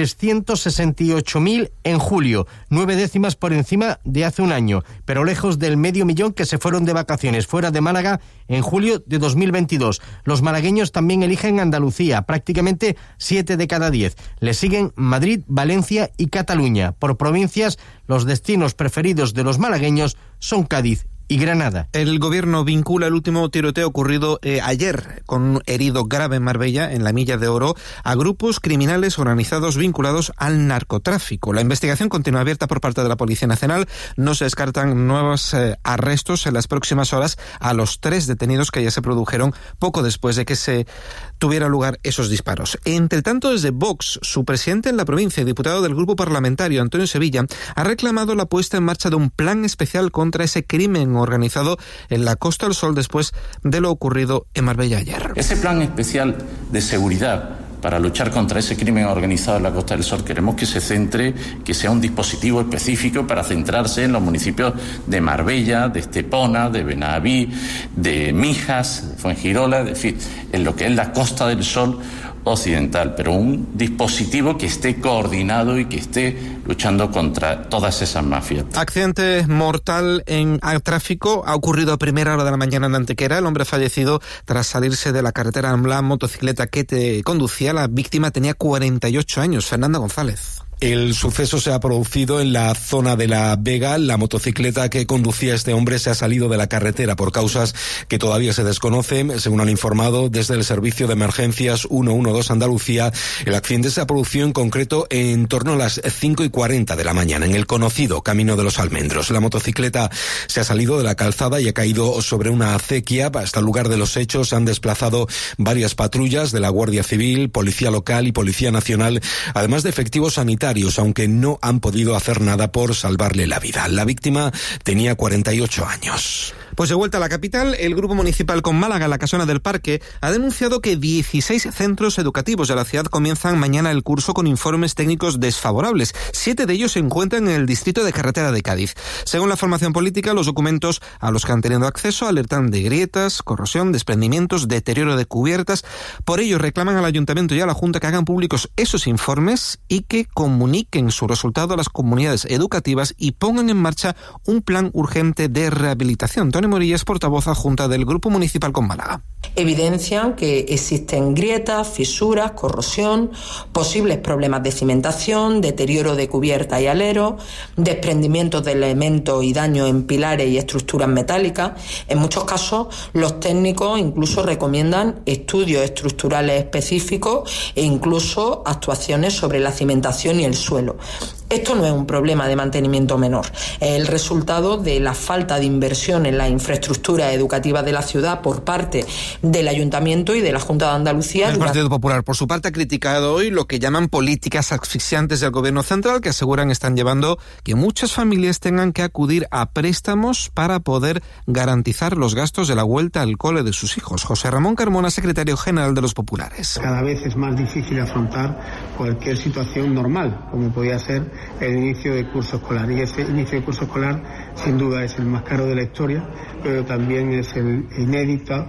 368.000 en julio, 9 décimas por encima de hace un año, pero lejos del 500.000 que se fueron de vacaciones fuera de Málaga en julio de 2022. Los malagueños también eligen Andalucía, prácticamente 7 de cada 10. Le siguen Madrid, Valencia y Cataluña. Por provincias, los destinos preferidos de los malagueños son Cádiz y Granada. El gobierno vincula el último tiroteo ocurrido ayer con un herido grave en Marbella, en la Milla de Oro, a grupos criminales organizados vinculados al narcotráfico. La investigación continúa abierta por parte de la Policía Nacional. No se descartan nuevos arrestos en las próximas horas a los 3 detenidos que ya se produjeron poco después de que se tuviera lugar esos disparos. Entre tanto, desde Vox, su presidente en la provincia y diputado del grupo parlamentario, Antonio Sevilla, ha reclamado la puesta en marcha de un plan especial contra ese crimen organizado en la Costa del Sol después de lo ocurrido en Marbella ayer. Ese plan especial de seguridad para luchar contra ese crimen organizado en la Costa del Sol, queremos que se centre, que sea un dispositivo específico para centrarse en los municipios de Marbella, de Estepona, de Benaví, de Mijas, de Fuengirola, en lo que es la Costa del Sol occidental, pero un dispositivo que esté coordinado y que esté luchando contra todas esas mafias. Accidente mortal en tráfico ha ocurrido a primera hora de la mañana en Antequera. El hombre fallecido tras salirse de la carretera en la motocicleta que conducía. La víctima tenía 48 años. Fernanda González. El suceso se ha producido en la zona de La Vega. La motocicleta que conducía este hombre se ha salido de la carretera por causas que todavía se desconocen. Según han informado desde el Servicio de Emergencias 112 Andalucía, el accidente se ha producido en concreto en torno a las 5:40 de la mañana en el conocido Camino de los Almendros. La motocicleta se ha salido de la calzada y ha caído sobre una acequia. Hasta el lugar de los hechos se han desplazado varias patrullas de la Guardia Civil, Policía Local y Policía Nacional, además de efectivos sanitarios sanitarios, aunque no han podido hacer nada por salvarle la vida. La víctima tenía 48 años. Pues de vuelta a la capital, el Grupo Municipal con Málaga, la Casona del Parque, ha denunciado que 16 centros educativos de la ciudad comienzan mañana el curso con informes técnicos desfavorables. 7 de ellos se encuentran en el distrito de Carretera de Cádiz. Según la formación política, los documentos a los que han tenido acceso alertan de grietas, corrosión, desprendimientos, deterioro de cubiertas. Por ello, reclaman al Ayuntamiento y a la Junta que hagan públicos esos informes y que comuniquen su resultado a las comunidades educativas y pongan en marcha un plan urgente de rehabilitación. Tony Morillas, portavoz adjunta del Grupo Municipal con Málaga. Evidencian que existen grietas, fisuras, corrosión, posibles problemas de cimentación, deterioro de cubierta y alero, desprendimientos de elementos y daño en pilares y estructuras metálicas. En muchos casos, los técnicos incluso recomiendan estudios estructurales específicos e incluso actuaciones sobre la cimentación y el suelo. Esto no es un problema de mantenimiento menor, es el resultado de la falta de inversión en la infraestructura educativa de la ciudad por parte del Ayuntamiento y de la Junta de Andalucía. El Partido Popular, por su parte, ha criticado hoy lo que llaman políticas asfixiantes del Gobierno central, que aseguran están llevando que muchas familias tengan que acudir a préstamos para poder garantizar los gastos de la vuelta al cole de sus hijos. José Ramón Carmona, secretario general de los Populares. Cada vez es más difícil afrontar cualquier situación normal, como podía ser el inicio de curso escolar. Y ese inicio de curso escolar, sin duda, es el más caro de la historia, pero también es el inédito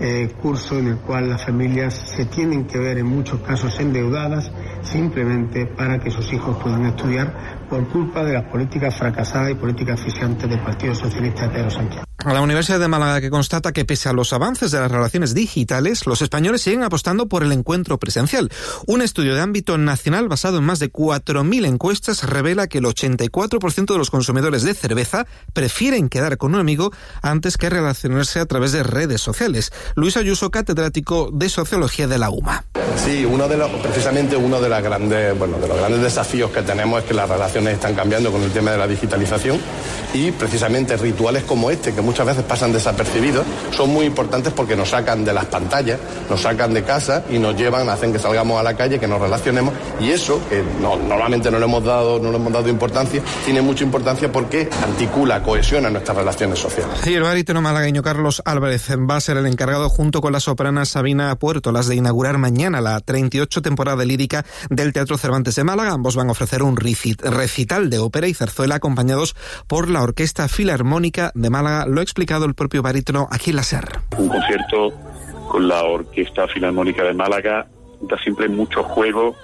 curso en el cual las familias se tienen que ver en muchos casos endeudadas simplemente para que sus hijos puedan estudiar por culpa de las políticas fracasadas y políticas asfixiantes del Partido Socialista de Pedro Sánchez. A la Universidad de Málaga, que constata que pese a los avances de las relaciones digitales, los españoles siguen apostando por el encuentro presencial. Un estudio de ámbito nacional basado en más de 4.000 encuestas revela que el 84% de los consumidores de cerveza prefieren quedar con un amigo antes que relacionarse a través de redes sociales. Luis Ayuso, catedrático de Sociología de la UMA. Sí, precisamente uno de los grandes desafíos que tenemos es que las relaciones están cambiando con el tema de la digitalización y precisamente rituales como este, que muchas veces pasan desapercibidos, son muy importantes porque nos sacan de las pantallas, nos sacan de casa y nos llevan, hacen que salgamos a la calle, que nos relacionemos, y eso, que normalmente no le hemos dado importancia, tiene mucha importancia porque articula, cohesiona nuestras relaciones sociales. Sí, el barítono malagueño Carlos Álvarez va a ser el encargado, junto con la soprana Sabina Puertolas, de inaugurar mañana la 38 temporada lírica del Teatro Cervantes de Málaga. Ambos van a ofrecer un recital de ópera y zarzuela acompañados por la Orquesta Filarmónica de Málaga. Lo ha explicado el propio barítono aquí en la SER. Un concierto con la Orquesta Filarmónica de Málaga da siempre mucho juego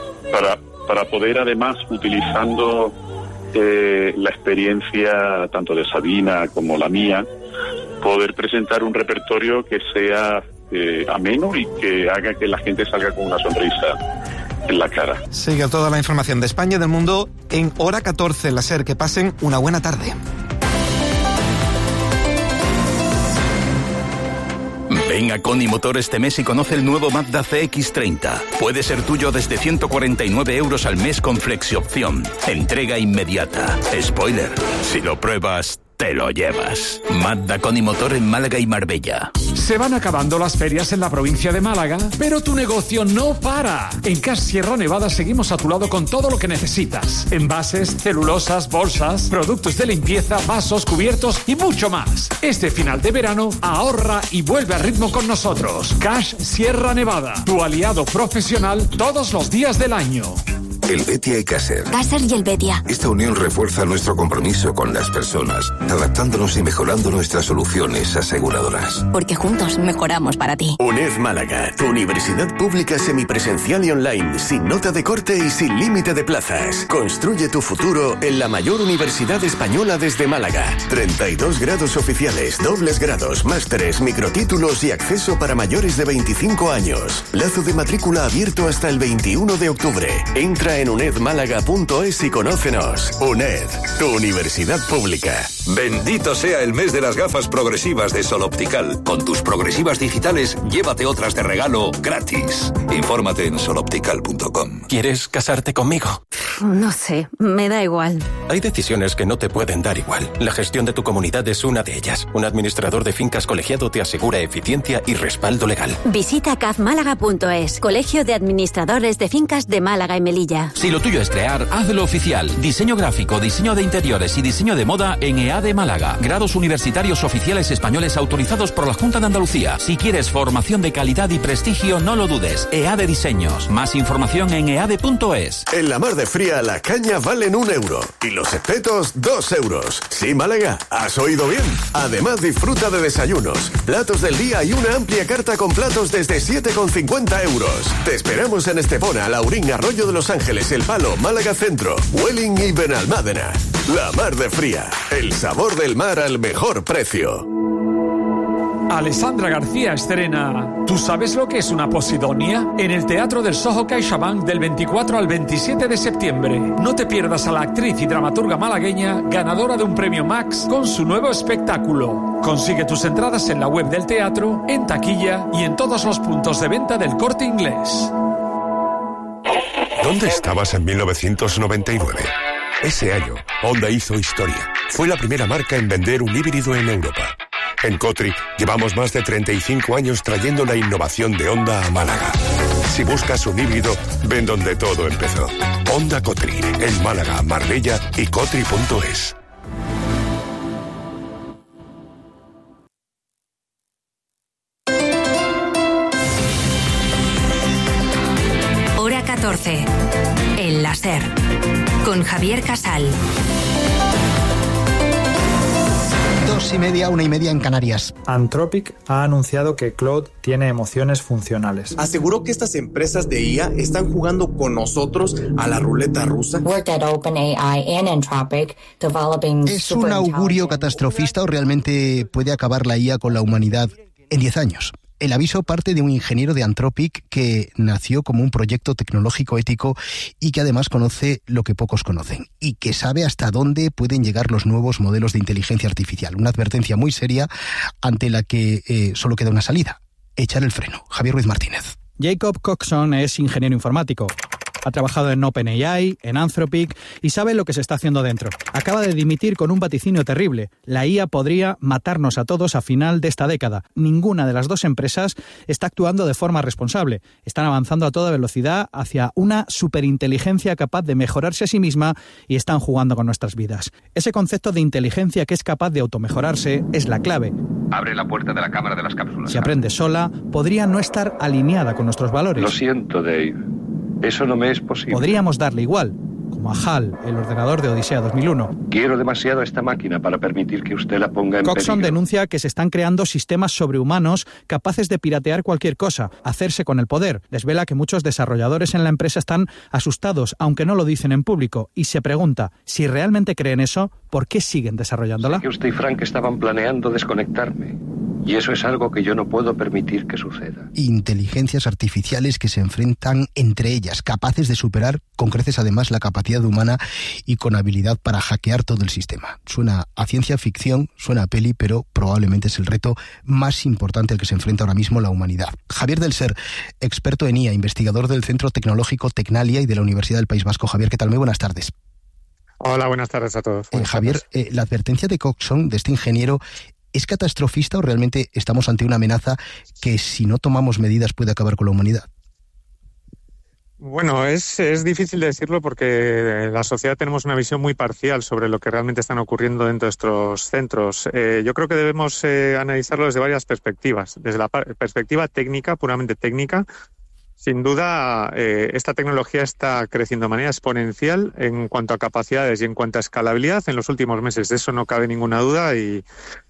para poder, además, utilizando la experiencia tanto de Sabina como la mía, poder presentar un repertorio que sea ameno y que haga que la gente salga con una sonrisa en la cara. Sigue toda la información de España y del mundo en Hora 14, la SER. Que pasen una buena tarde. Ven a Coni Motor este mes y conoce el nuevo Mazda CX-30. Puede ser tuyo desde 149 euros al mes con flexiopción. Entrega inmediata. Spoiler, si lo pruebas, te lo llevas. Mazda Coni Motor en Málaga y Marbella. Se van acabando las ferias en la provincia de Málaga, pero tu negocio no para. En Cash Sierra Nevada seguimos a tu lado con todo lo que necesitas. Envases, celulosas, bolsas, productos de limpieza, vasos, cubiertos y mucho más. Este final de verano, ahorra y vuelve a ritmo con nosotros. Cash Sierra Nevada, tu aliado profesional todos los días del año. Helvetia y Caser. Caser y Helvetia. Esta unión refuerza nuestro compromiso con las personas, adaptándonos y mejorando nuestras soluciones aseguradoras. Porque juntos mejoramos para ti. UNED Málaga, tu universidad pública semipresencial y online, sin nota de corte y sin límite de plazas. Construye tu futuro en la mayor universidad española desde Málaga. 32 grados oficiales, dobles grados, másteres, microtítulos y acceso para mayores de 25 años. Plazo de matrícula abierto hasta el 21 de octubre. Entra en unedmálaga.es y conócenos. UNED, tu universidad pública. Bendito sea el mes de las gafas progresivas de Sol Optical. Con tus progresivas digitales, llévate otras de regalo gratis. Infórmate en soloptical.com. ¿Quieres casarte conmigo? No sé, me da igual. Hay decisiones que no te pueden dar igual. La gestión de tu comunidad es una de ellas. Un administrador de fincas colegiado te asegura eficiencia y respaldo legal. Visita cafmálaga.es, Colegio de Administradores de Fincas de Málaga y Melilla. Si lo tuyo es crear, hazlo oficial. Diseño gráfico, diseño de interiores y diseño de moda en EADE Málaga. Grados universitarios oficiales españoles autorizados por la Junta de Andalucía. Si quieres formación de calidad y prestigio, no lo dudes. EADE Diseños. Más información en eade.es. En la Mar de Fría, la caña valen 1 euro y los espetos 2 euros. Sí, Málaga, has oído bien. Además, disfruta de desayunos, platos del día y una amplia carta con platos desde 7,50 euros. Te esperamos en Estepona, Laurín, Arroyo de los Ángeles, El Palo, Málaga Centro, Welling y Benalmádena. La Mar de Fría, el sabor del mar al mejor precio. Alessandra García estrena ¿Tú sabes lo que es una posidonia? En el Teatro del Soho CaixaBank del 24 al 27 de septiembre. No te pierdas a la actriz y dramaturga malagueña ganadora de un premio Max con su nuevo espectáculo. Consigue tus entradas en la web del teatro, en taquilla y en todos los puntos de venta del Corte Inglés. ¿Dónde estabas en 1999? Ese año, Honda hizo historia. Fue la primera marca en vender un híbrido en Europa. En Cotri llevamos más de 35 años trayendo la innovación de Honda a Málaga. Si buscas un híbrido, ven donde todo empezó. Honda Cotri, en Málaga, Marbella y Cotri.es. Hora 14. El láser. Con Javier Casal. 2:30, 1:30 en Canarias. Anthropic ha anunciado que Claude tiene emociones funcionales. Aseguró que estas empresas de IA están jugando con nosotros a la ruleta rusa. ¿Es un augurio catastrofista o realmente puede acabar la IA con la humanidad en 10 años? El aviso parte de un ingeniero de Anthropic que nació como un proyecto tecnológico ético y que además conoce lo que pocos conocen y que sabe hasta dónde pueden llegar los nuevos modelos de inteligencia artificial. Una advertencia muy seria ante la que solo queda una salida: echar el freno. Javier Ruiz Martínez. Jacob Coxon es ingeniero informático. Ha trabajado en OpenAI, en Anthropic y sabe lo que se está haciendo dentro. Acaba de dimitir con un vaticinio terrible. La IA podría matarnos a todos a final de esta década. Ninguna de las dos empresas está actuando de forma responsable. Están avanzando a toda velocidad hacia una superinteligencia capaz de mejorarse a sí misma y están jugando con nuestras vidas. Ese concepto de inteligencia que es capaz de automejorarse es la clave. Abre la puerta de la cámara de las cápsulas. Si aprende sola, podría no estar alineada con nuestros valores. Lo siento, Dave. Eso no me es posible. Podríamos darle igual, como a HAL, el ordenador de Odisea 2001. Quiero demasiado a esta máquina para permitir que usted la ponga en Coxon peligro. denuncia que se están creando sistemas sobrehumanos capaces de piratear cualquier cosa, hacerse con el poder. Desvela que muchos desarrolladores en la empresa están asustados, aunque no lo dicen en público, y se pregunta, si realmente creen eso, ¿por qué siguen desarrollándola? Sé que usted y Frank estaban planeando desconectarme. Y eso es algo que yo no puedo permitir que suceda. Inteligencias artificiales que se enfrentan entre ellas, capaces de superar con creces además la capacidad humana y con habilidad para hackear todo el sistema. Suena a ciencia ficción, suena a peli, pero probablemente es el reto más importante al que se enfrenta ahora mismo la humanidad. Javier del Ser, experto en IA, investigador del Centro Tecnológico Tecnalia y de la Universidad del País Vasco. Javier, ¿qué tal? Muy buenas tardes. Hola, buenas tardes a todos. Javier, la advertencia de Coxon, de este ingeniero, ¿es catastrofista o realmente estamos ante una amenaza que, si no tomamos medidas, puede acabar con la humanidad? Bueno, es difícil de decirlo porque en la sociedad tenemos una visión muy parcial sobre lo que realmente están ocurriendo dentro de estos centros. Yo creo que debemos analizarlo desde varias perspectivas. Desde la perspectiva técnica, puramente técnica, sin duda esta tecnología está creciendo de manera exponencial en cuanto a capacidades y en cuanto a escalabilidad en los últimos meses. De eso no cabe ninguna duda y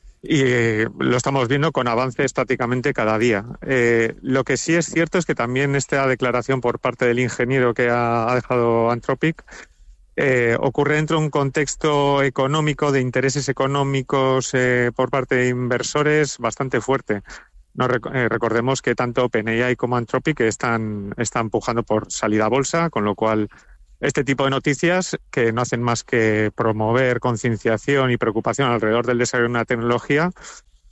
lo estamos viendo con avances prácticamente cada día. Lo que sí es cierto es que también esta declaración por parte del ingeniero que ha dejado Anthropic ocurre dentro de un contexto económico, de intereses económicos por parte de inversores bastante fuerte. Recordemos que tanto OpenAI como Anthropic están empujando por salida a bolsa, con lo cual este tipo de noticias, que no hacen más que promover concienciación y preocupación alrededor del desarrollo de una tecnología,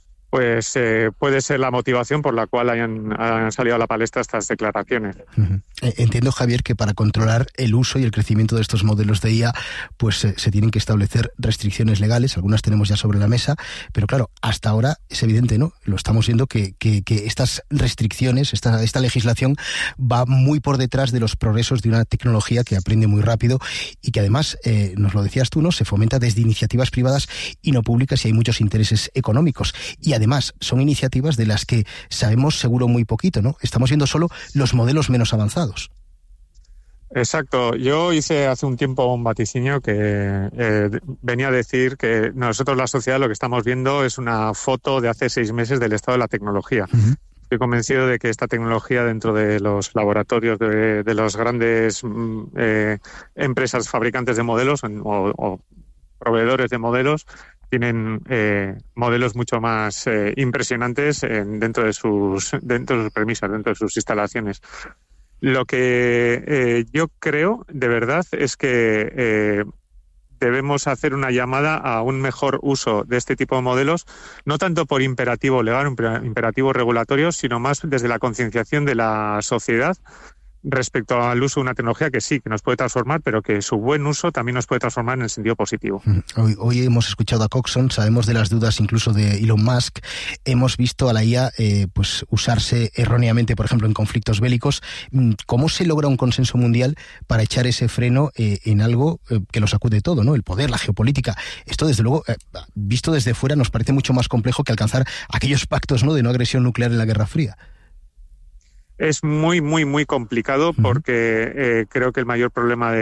pues puede ser la motivación por la cual han salido a la palestra estas declaraciones. Entiendo, Javier, que para controlar el uso y el crecimiento de estos modelos de IA, pues se tienen que establecer restricciones legales, algunas tenemos ya sobre la mesa, pero claro, hasta ahora es evidente, ¿no? Lo estamos viendo que estas restricciones, esta legislación va muy por detrás de los progresos de una tecnología que aprende muy rápido y que además, nos lo decías tú, ¿no? Se fomenta desde iniciativas privadas y no públicas, y hay muchos intereses económicos. Y además son iniciativas de las que sabemos seguro muy poquito, ¿no? Estamos viendo solo los modelos menos avanzados. Exacto. Yo hice hace un tiempo un vaticinio que venía a decir que nosotros, la sociedad, lo que estamos viendo es una foto de hace 6 meses del estado de la tecnología. Uh-huh. Estoy convencido de que esta tecnología, dentro de los laboratorios de los grandes empresas fabricantes de modelos o proveedores de modelos, tienen modelos mucho más impresionantes dentro de sus premisas, dentro de sus instalaciones. Lo que yo creo, de verdad, es que debemos hacer una llamada a un mejor uso de este tipo de modelos, no tanto por imperativo legal, imperativo regulatorio, sino más desde la concienciación de la sociedad respecto al uso de una tecnología que sí, que nos puede transformar, pero que su buen uso también nos puede transformar en el sentido positivo. Hoy hemos escuchado a Coxon, sabemos de las dudas incluso de Elon Musk, hemos visto a la IA pues usarse erróneamente, por ejemplo, en conflictos bélicos. ¿Cómo se logra un consenso mundial para echar ese freno en algo que lo sacude todo, ¿no? El poder, la geopolítica. Esto, desde luego, visto desde fuera, nos parece mucho más complejo que alcanzar aquellos pactos, ¿no?, de no agresión nuclear en la Guerra Fría. Es muy, muy, muy complicado porque creo que el mayor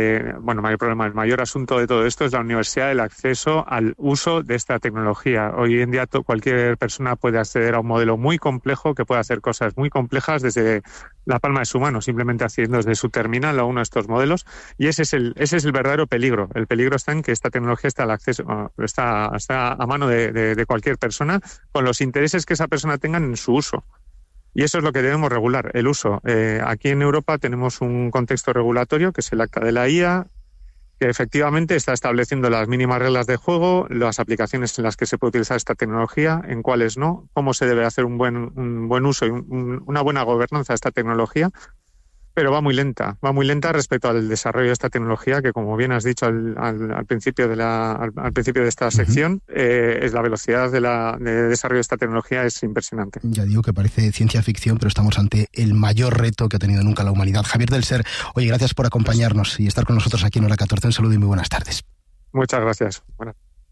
asunto de todo esto es la universidad, el acceso al uso de esta tecnología. Hoy en día cualquier persona puede acceder a un modelo muy complejo que puede hacer cosas muy complejas desde la palma de su mano, simplemente accediendo desde su terminal a uno de estos modelos, y ese es el verdadero peligro. El peligro está en que esta tecnología está a mano de cualquier persona, con los intereses que esa persona tenga en su uso. Y eso es lo que debemos regular, el uso. Aquí en Europa tenemos un contexto regulatorio, que es el Acta de la IA, que efectivamente está estableciendo las mínimas reglas de juego, las aplicaciones en las que se puede utilizar esta tecnología, en cuáles no, cómo se debe hacer un buen uso y una buena gobernanza de esta tecnología. Pero va muy lenta respecto al desarrollo de esta tecnología, que, como bien has dicho al principio de esta sección, es la velocidad de desarrollo de esta tecnología es impresionante. Ya digo que parece ciencia ficción, pero estamos ante el mayor reto que ha tenido nunca la humanidad. Javier del Ser, oye, gracias por acompañarnos y estar con nosotros aquí en Hora 14. Un saludo y muy buenas tardes. Muchas gracias. Buenas.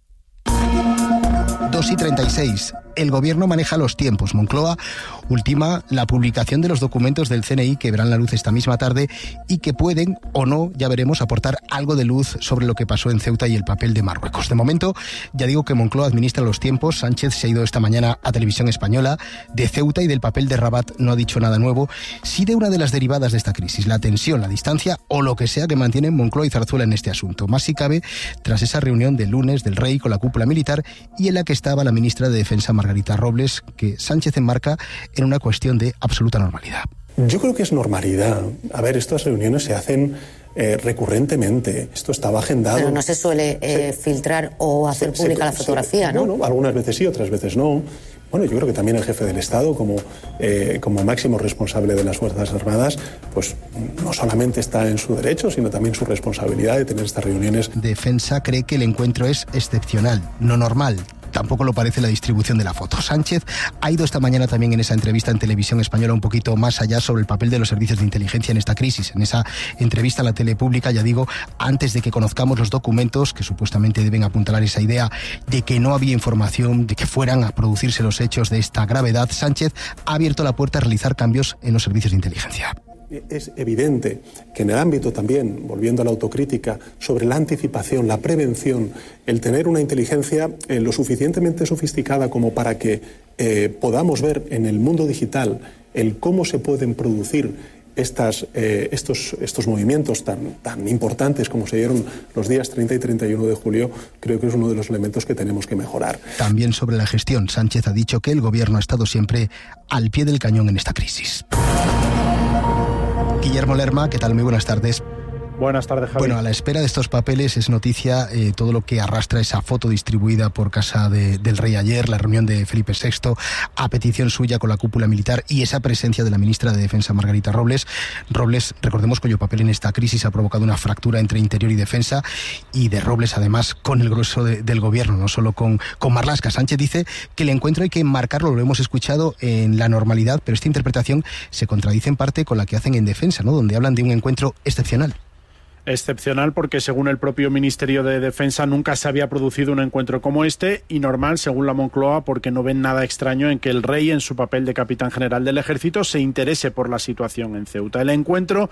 2:36. El Gobierno maneja los tiempos. Moncloa ultima la publicación de los documentos del CNI que verán la luz esta misma tarde y que pueden, o no, ya veremos, aportar algo de luz sobre lo que pasó en Ceuta y el papel de Marruecos. De momento, ya digo que Moncloa administra los tiempos. Sánchez se ha ido esta mañana a Televisión Española. De Ceuta y del papel de Rabat no ha dicho nada nuevo. Sí de una de las derivadas de esta crisis, la tensión, la distancia o lo que sea que mantienen Moncloa y Zarzuela en este asunto. Más si cabe, tras esa reunión del lunes del Rey con la cúpula militar y en la que estaba la ministra de Defensa, Margarita Robles, que Sánchez enmarca en una cuestión de absoluta normalidad. Yo creo que es normalidad. A ver, estas reuniones se hacen recurrentemente. Esto estaba agendado. Pero no se suele filtrar o hacer pública la fotografía, ¿no? Bueno, algunas veces sí, otras veces no. Bueno, yo creo que también el jefe del Estado, como máximo responsable de las Fuerzas Armadas, pues no solamente está en su derecho, sino también su responsabilidad de tener estas reuniones. Defensa cree que el encuentro es excepcional, no normal. Tampoco lo parece la distribución de la foto. Sánchez ha ido esta mañana también en esa entrevista en Televisión Española un poquito más allá sobre el papel de los servicios de inteligencia en esta crisis. En esa entrevista a la tele pública, ya digo, antes de que conozcamos los documentos que supuestamente deben apuntalar esa idea de que no había información, de que fueran a producirse los hechos de esta gravedad, Sánchez ha abierto la puerta a realizar cambios en los servicios de inteligencia. Es evidente que en el ámbito también, volviendo a la autocrítica, sobre la anticipación, la prevención, el tener una inteligencia lo suficientemente sofisticada como para que podamos ver en el mundo digital el cómo se pueden producir estos movimientos tan importantes como se dieron los días 30 y 31 de julio, creo que es uno de los elementos que tenemos que mejorar. También sobre la gestión, Sánchez ha dicho que el Gobierno ha estado siempre al pie del cañón en esta crisis. Guillermo Lerma, ¿qué tal? Muy buenas tardes. Buenas tardes, Javi. Bueno, a la espera de estos papeles es noticia todo lo que arrastra esa foto distribuida por casa del rey ayer, la reunión de Felipe VI, a petición suya con la cúpula militar y esa presencia de la ministra de Defensa, Margarita Robles. Robles, recordemos, cuyo papel en esta crisis ha provocado una fractura entre Interior y Defensa, y de Robles, además, con el grueso del gobierno, no solo con Marlaska. Sánchez dice que el encuentro hay que marcarlo, lo hemos escuchado, en la normalidad, pero esta interpretación se contradice en parte con la que hacen en Defensa, ¿no?, donde hablan de un encuentro excepcional. Excepcional porque, según el propio Ministerio de Defensa, nunca se había producido un encuentro como este, y normal, según la Moncloa, porque no ven nada extraño en que el rey, en su papel de capitán general del ejército, se interese por la situación en Ceuta. El encuentro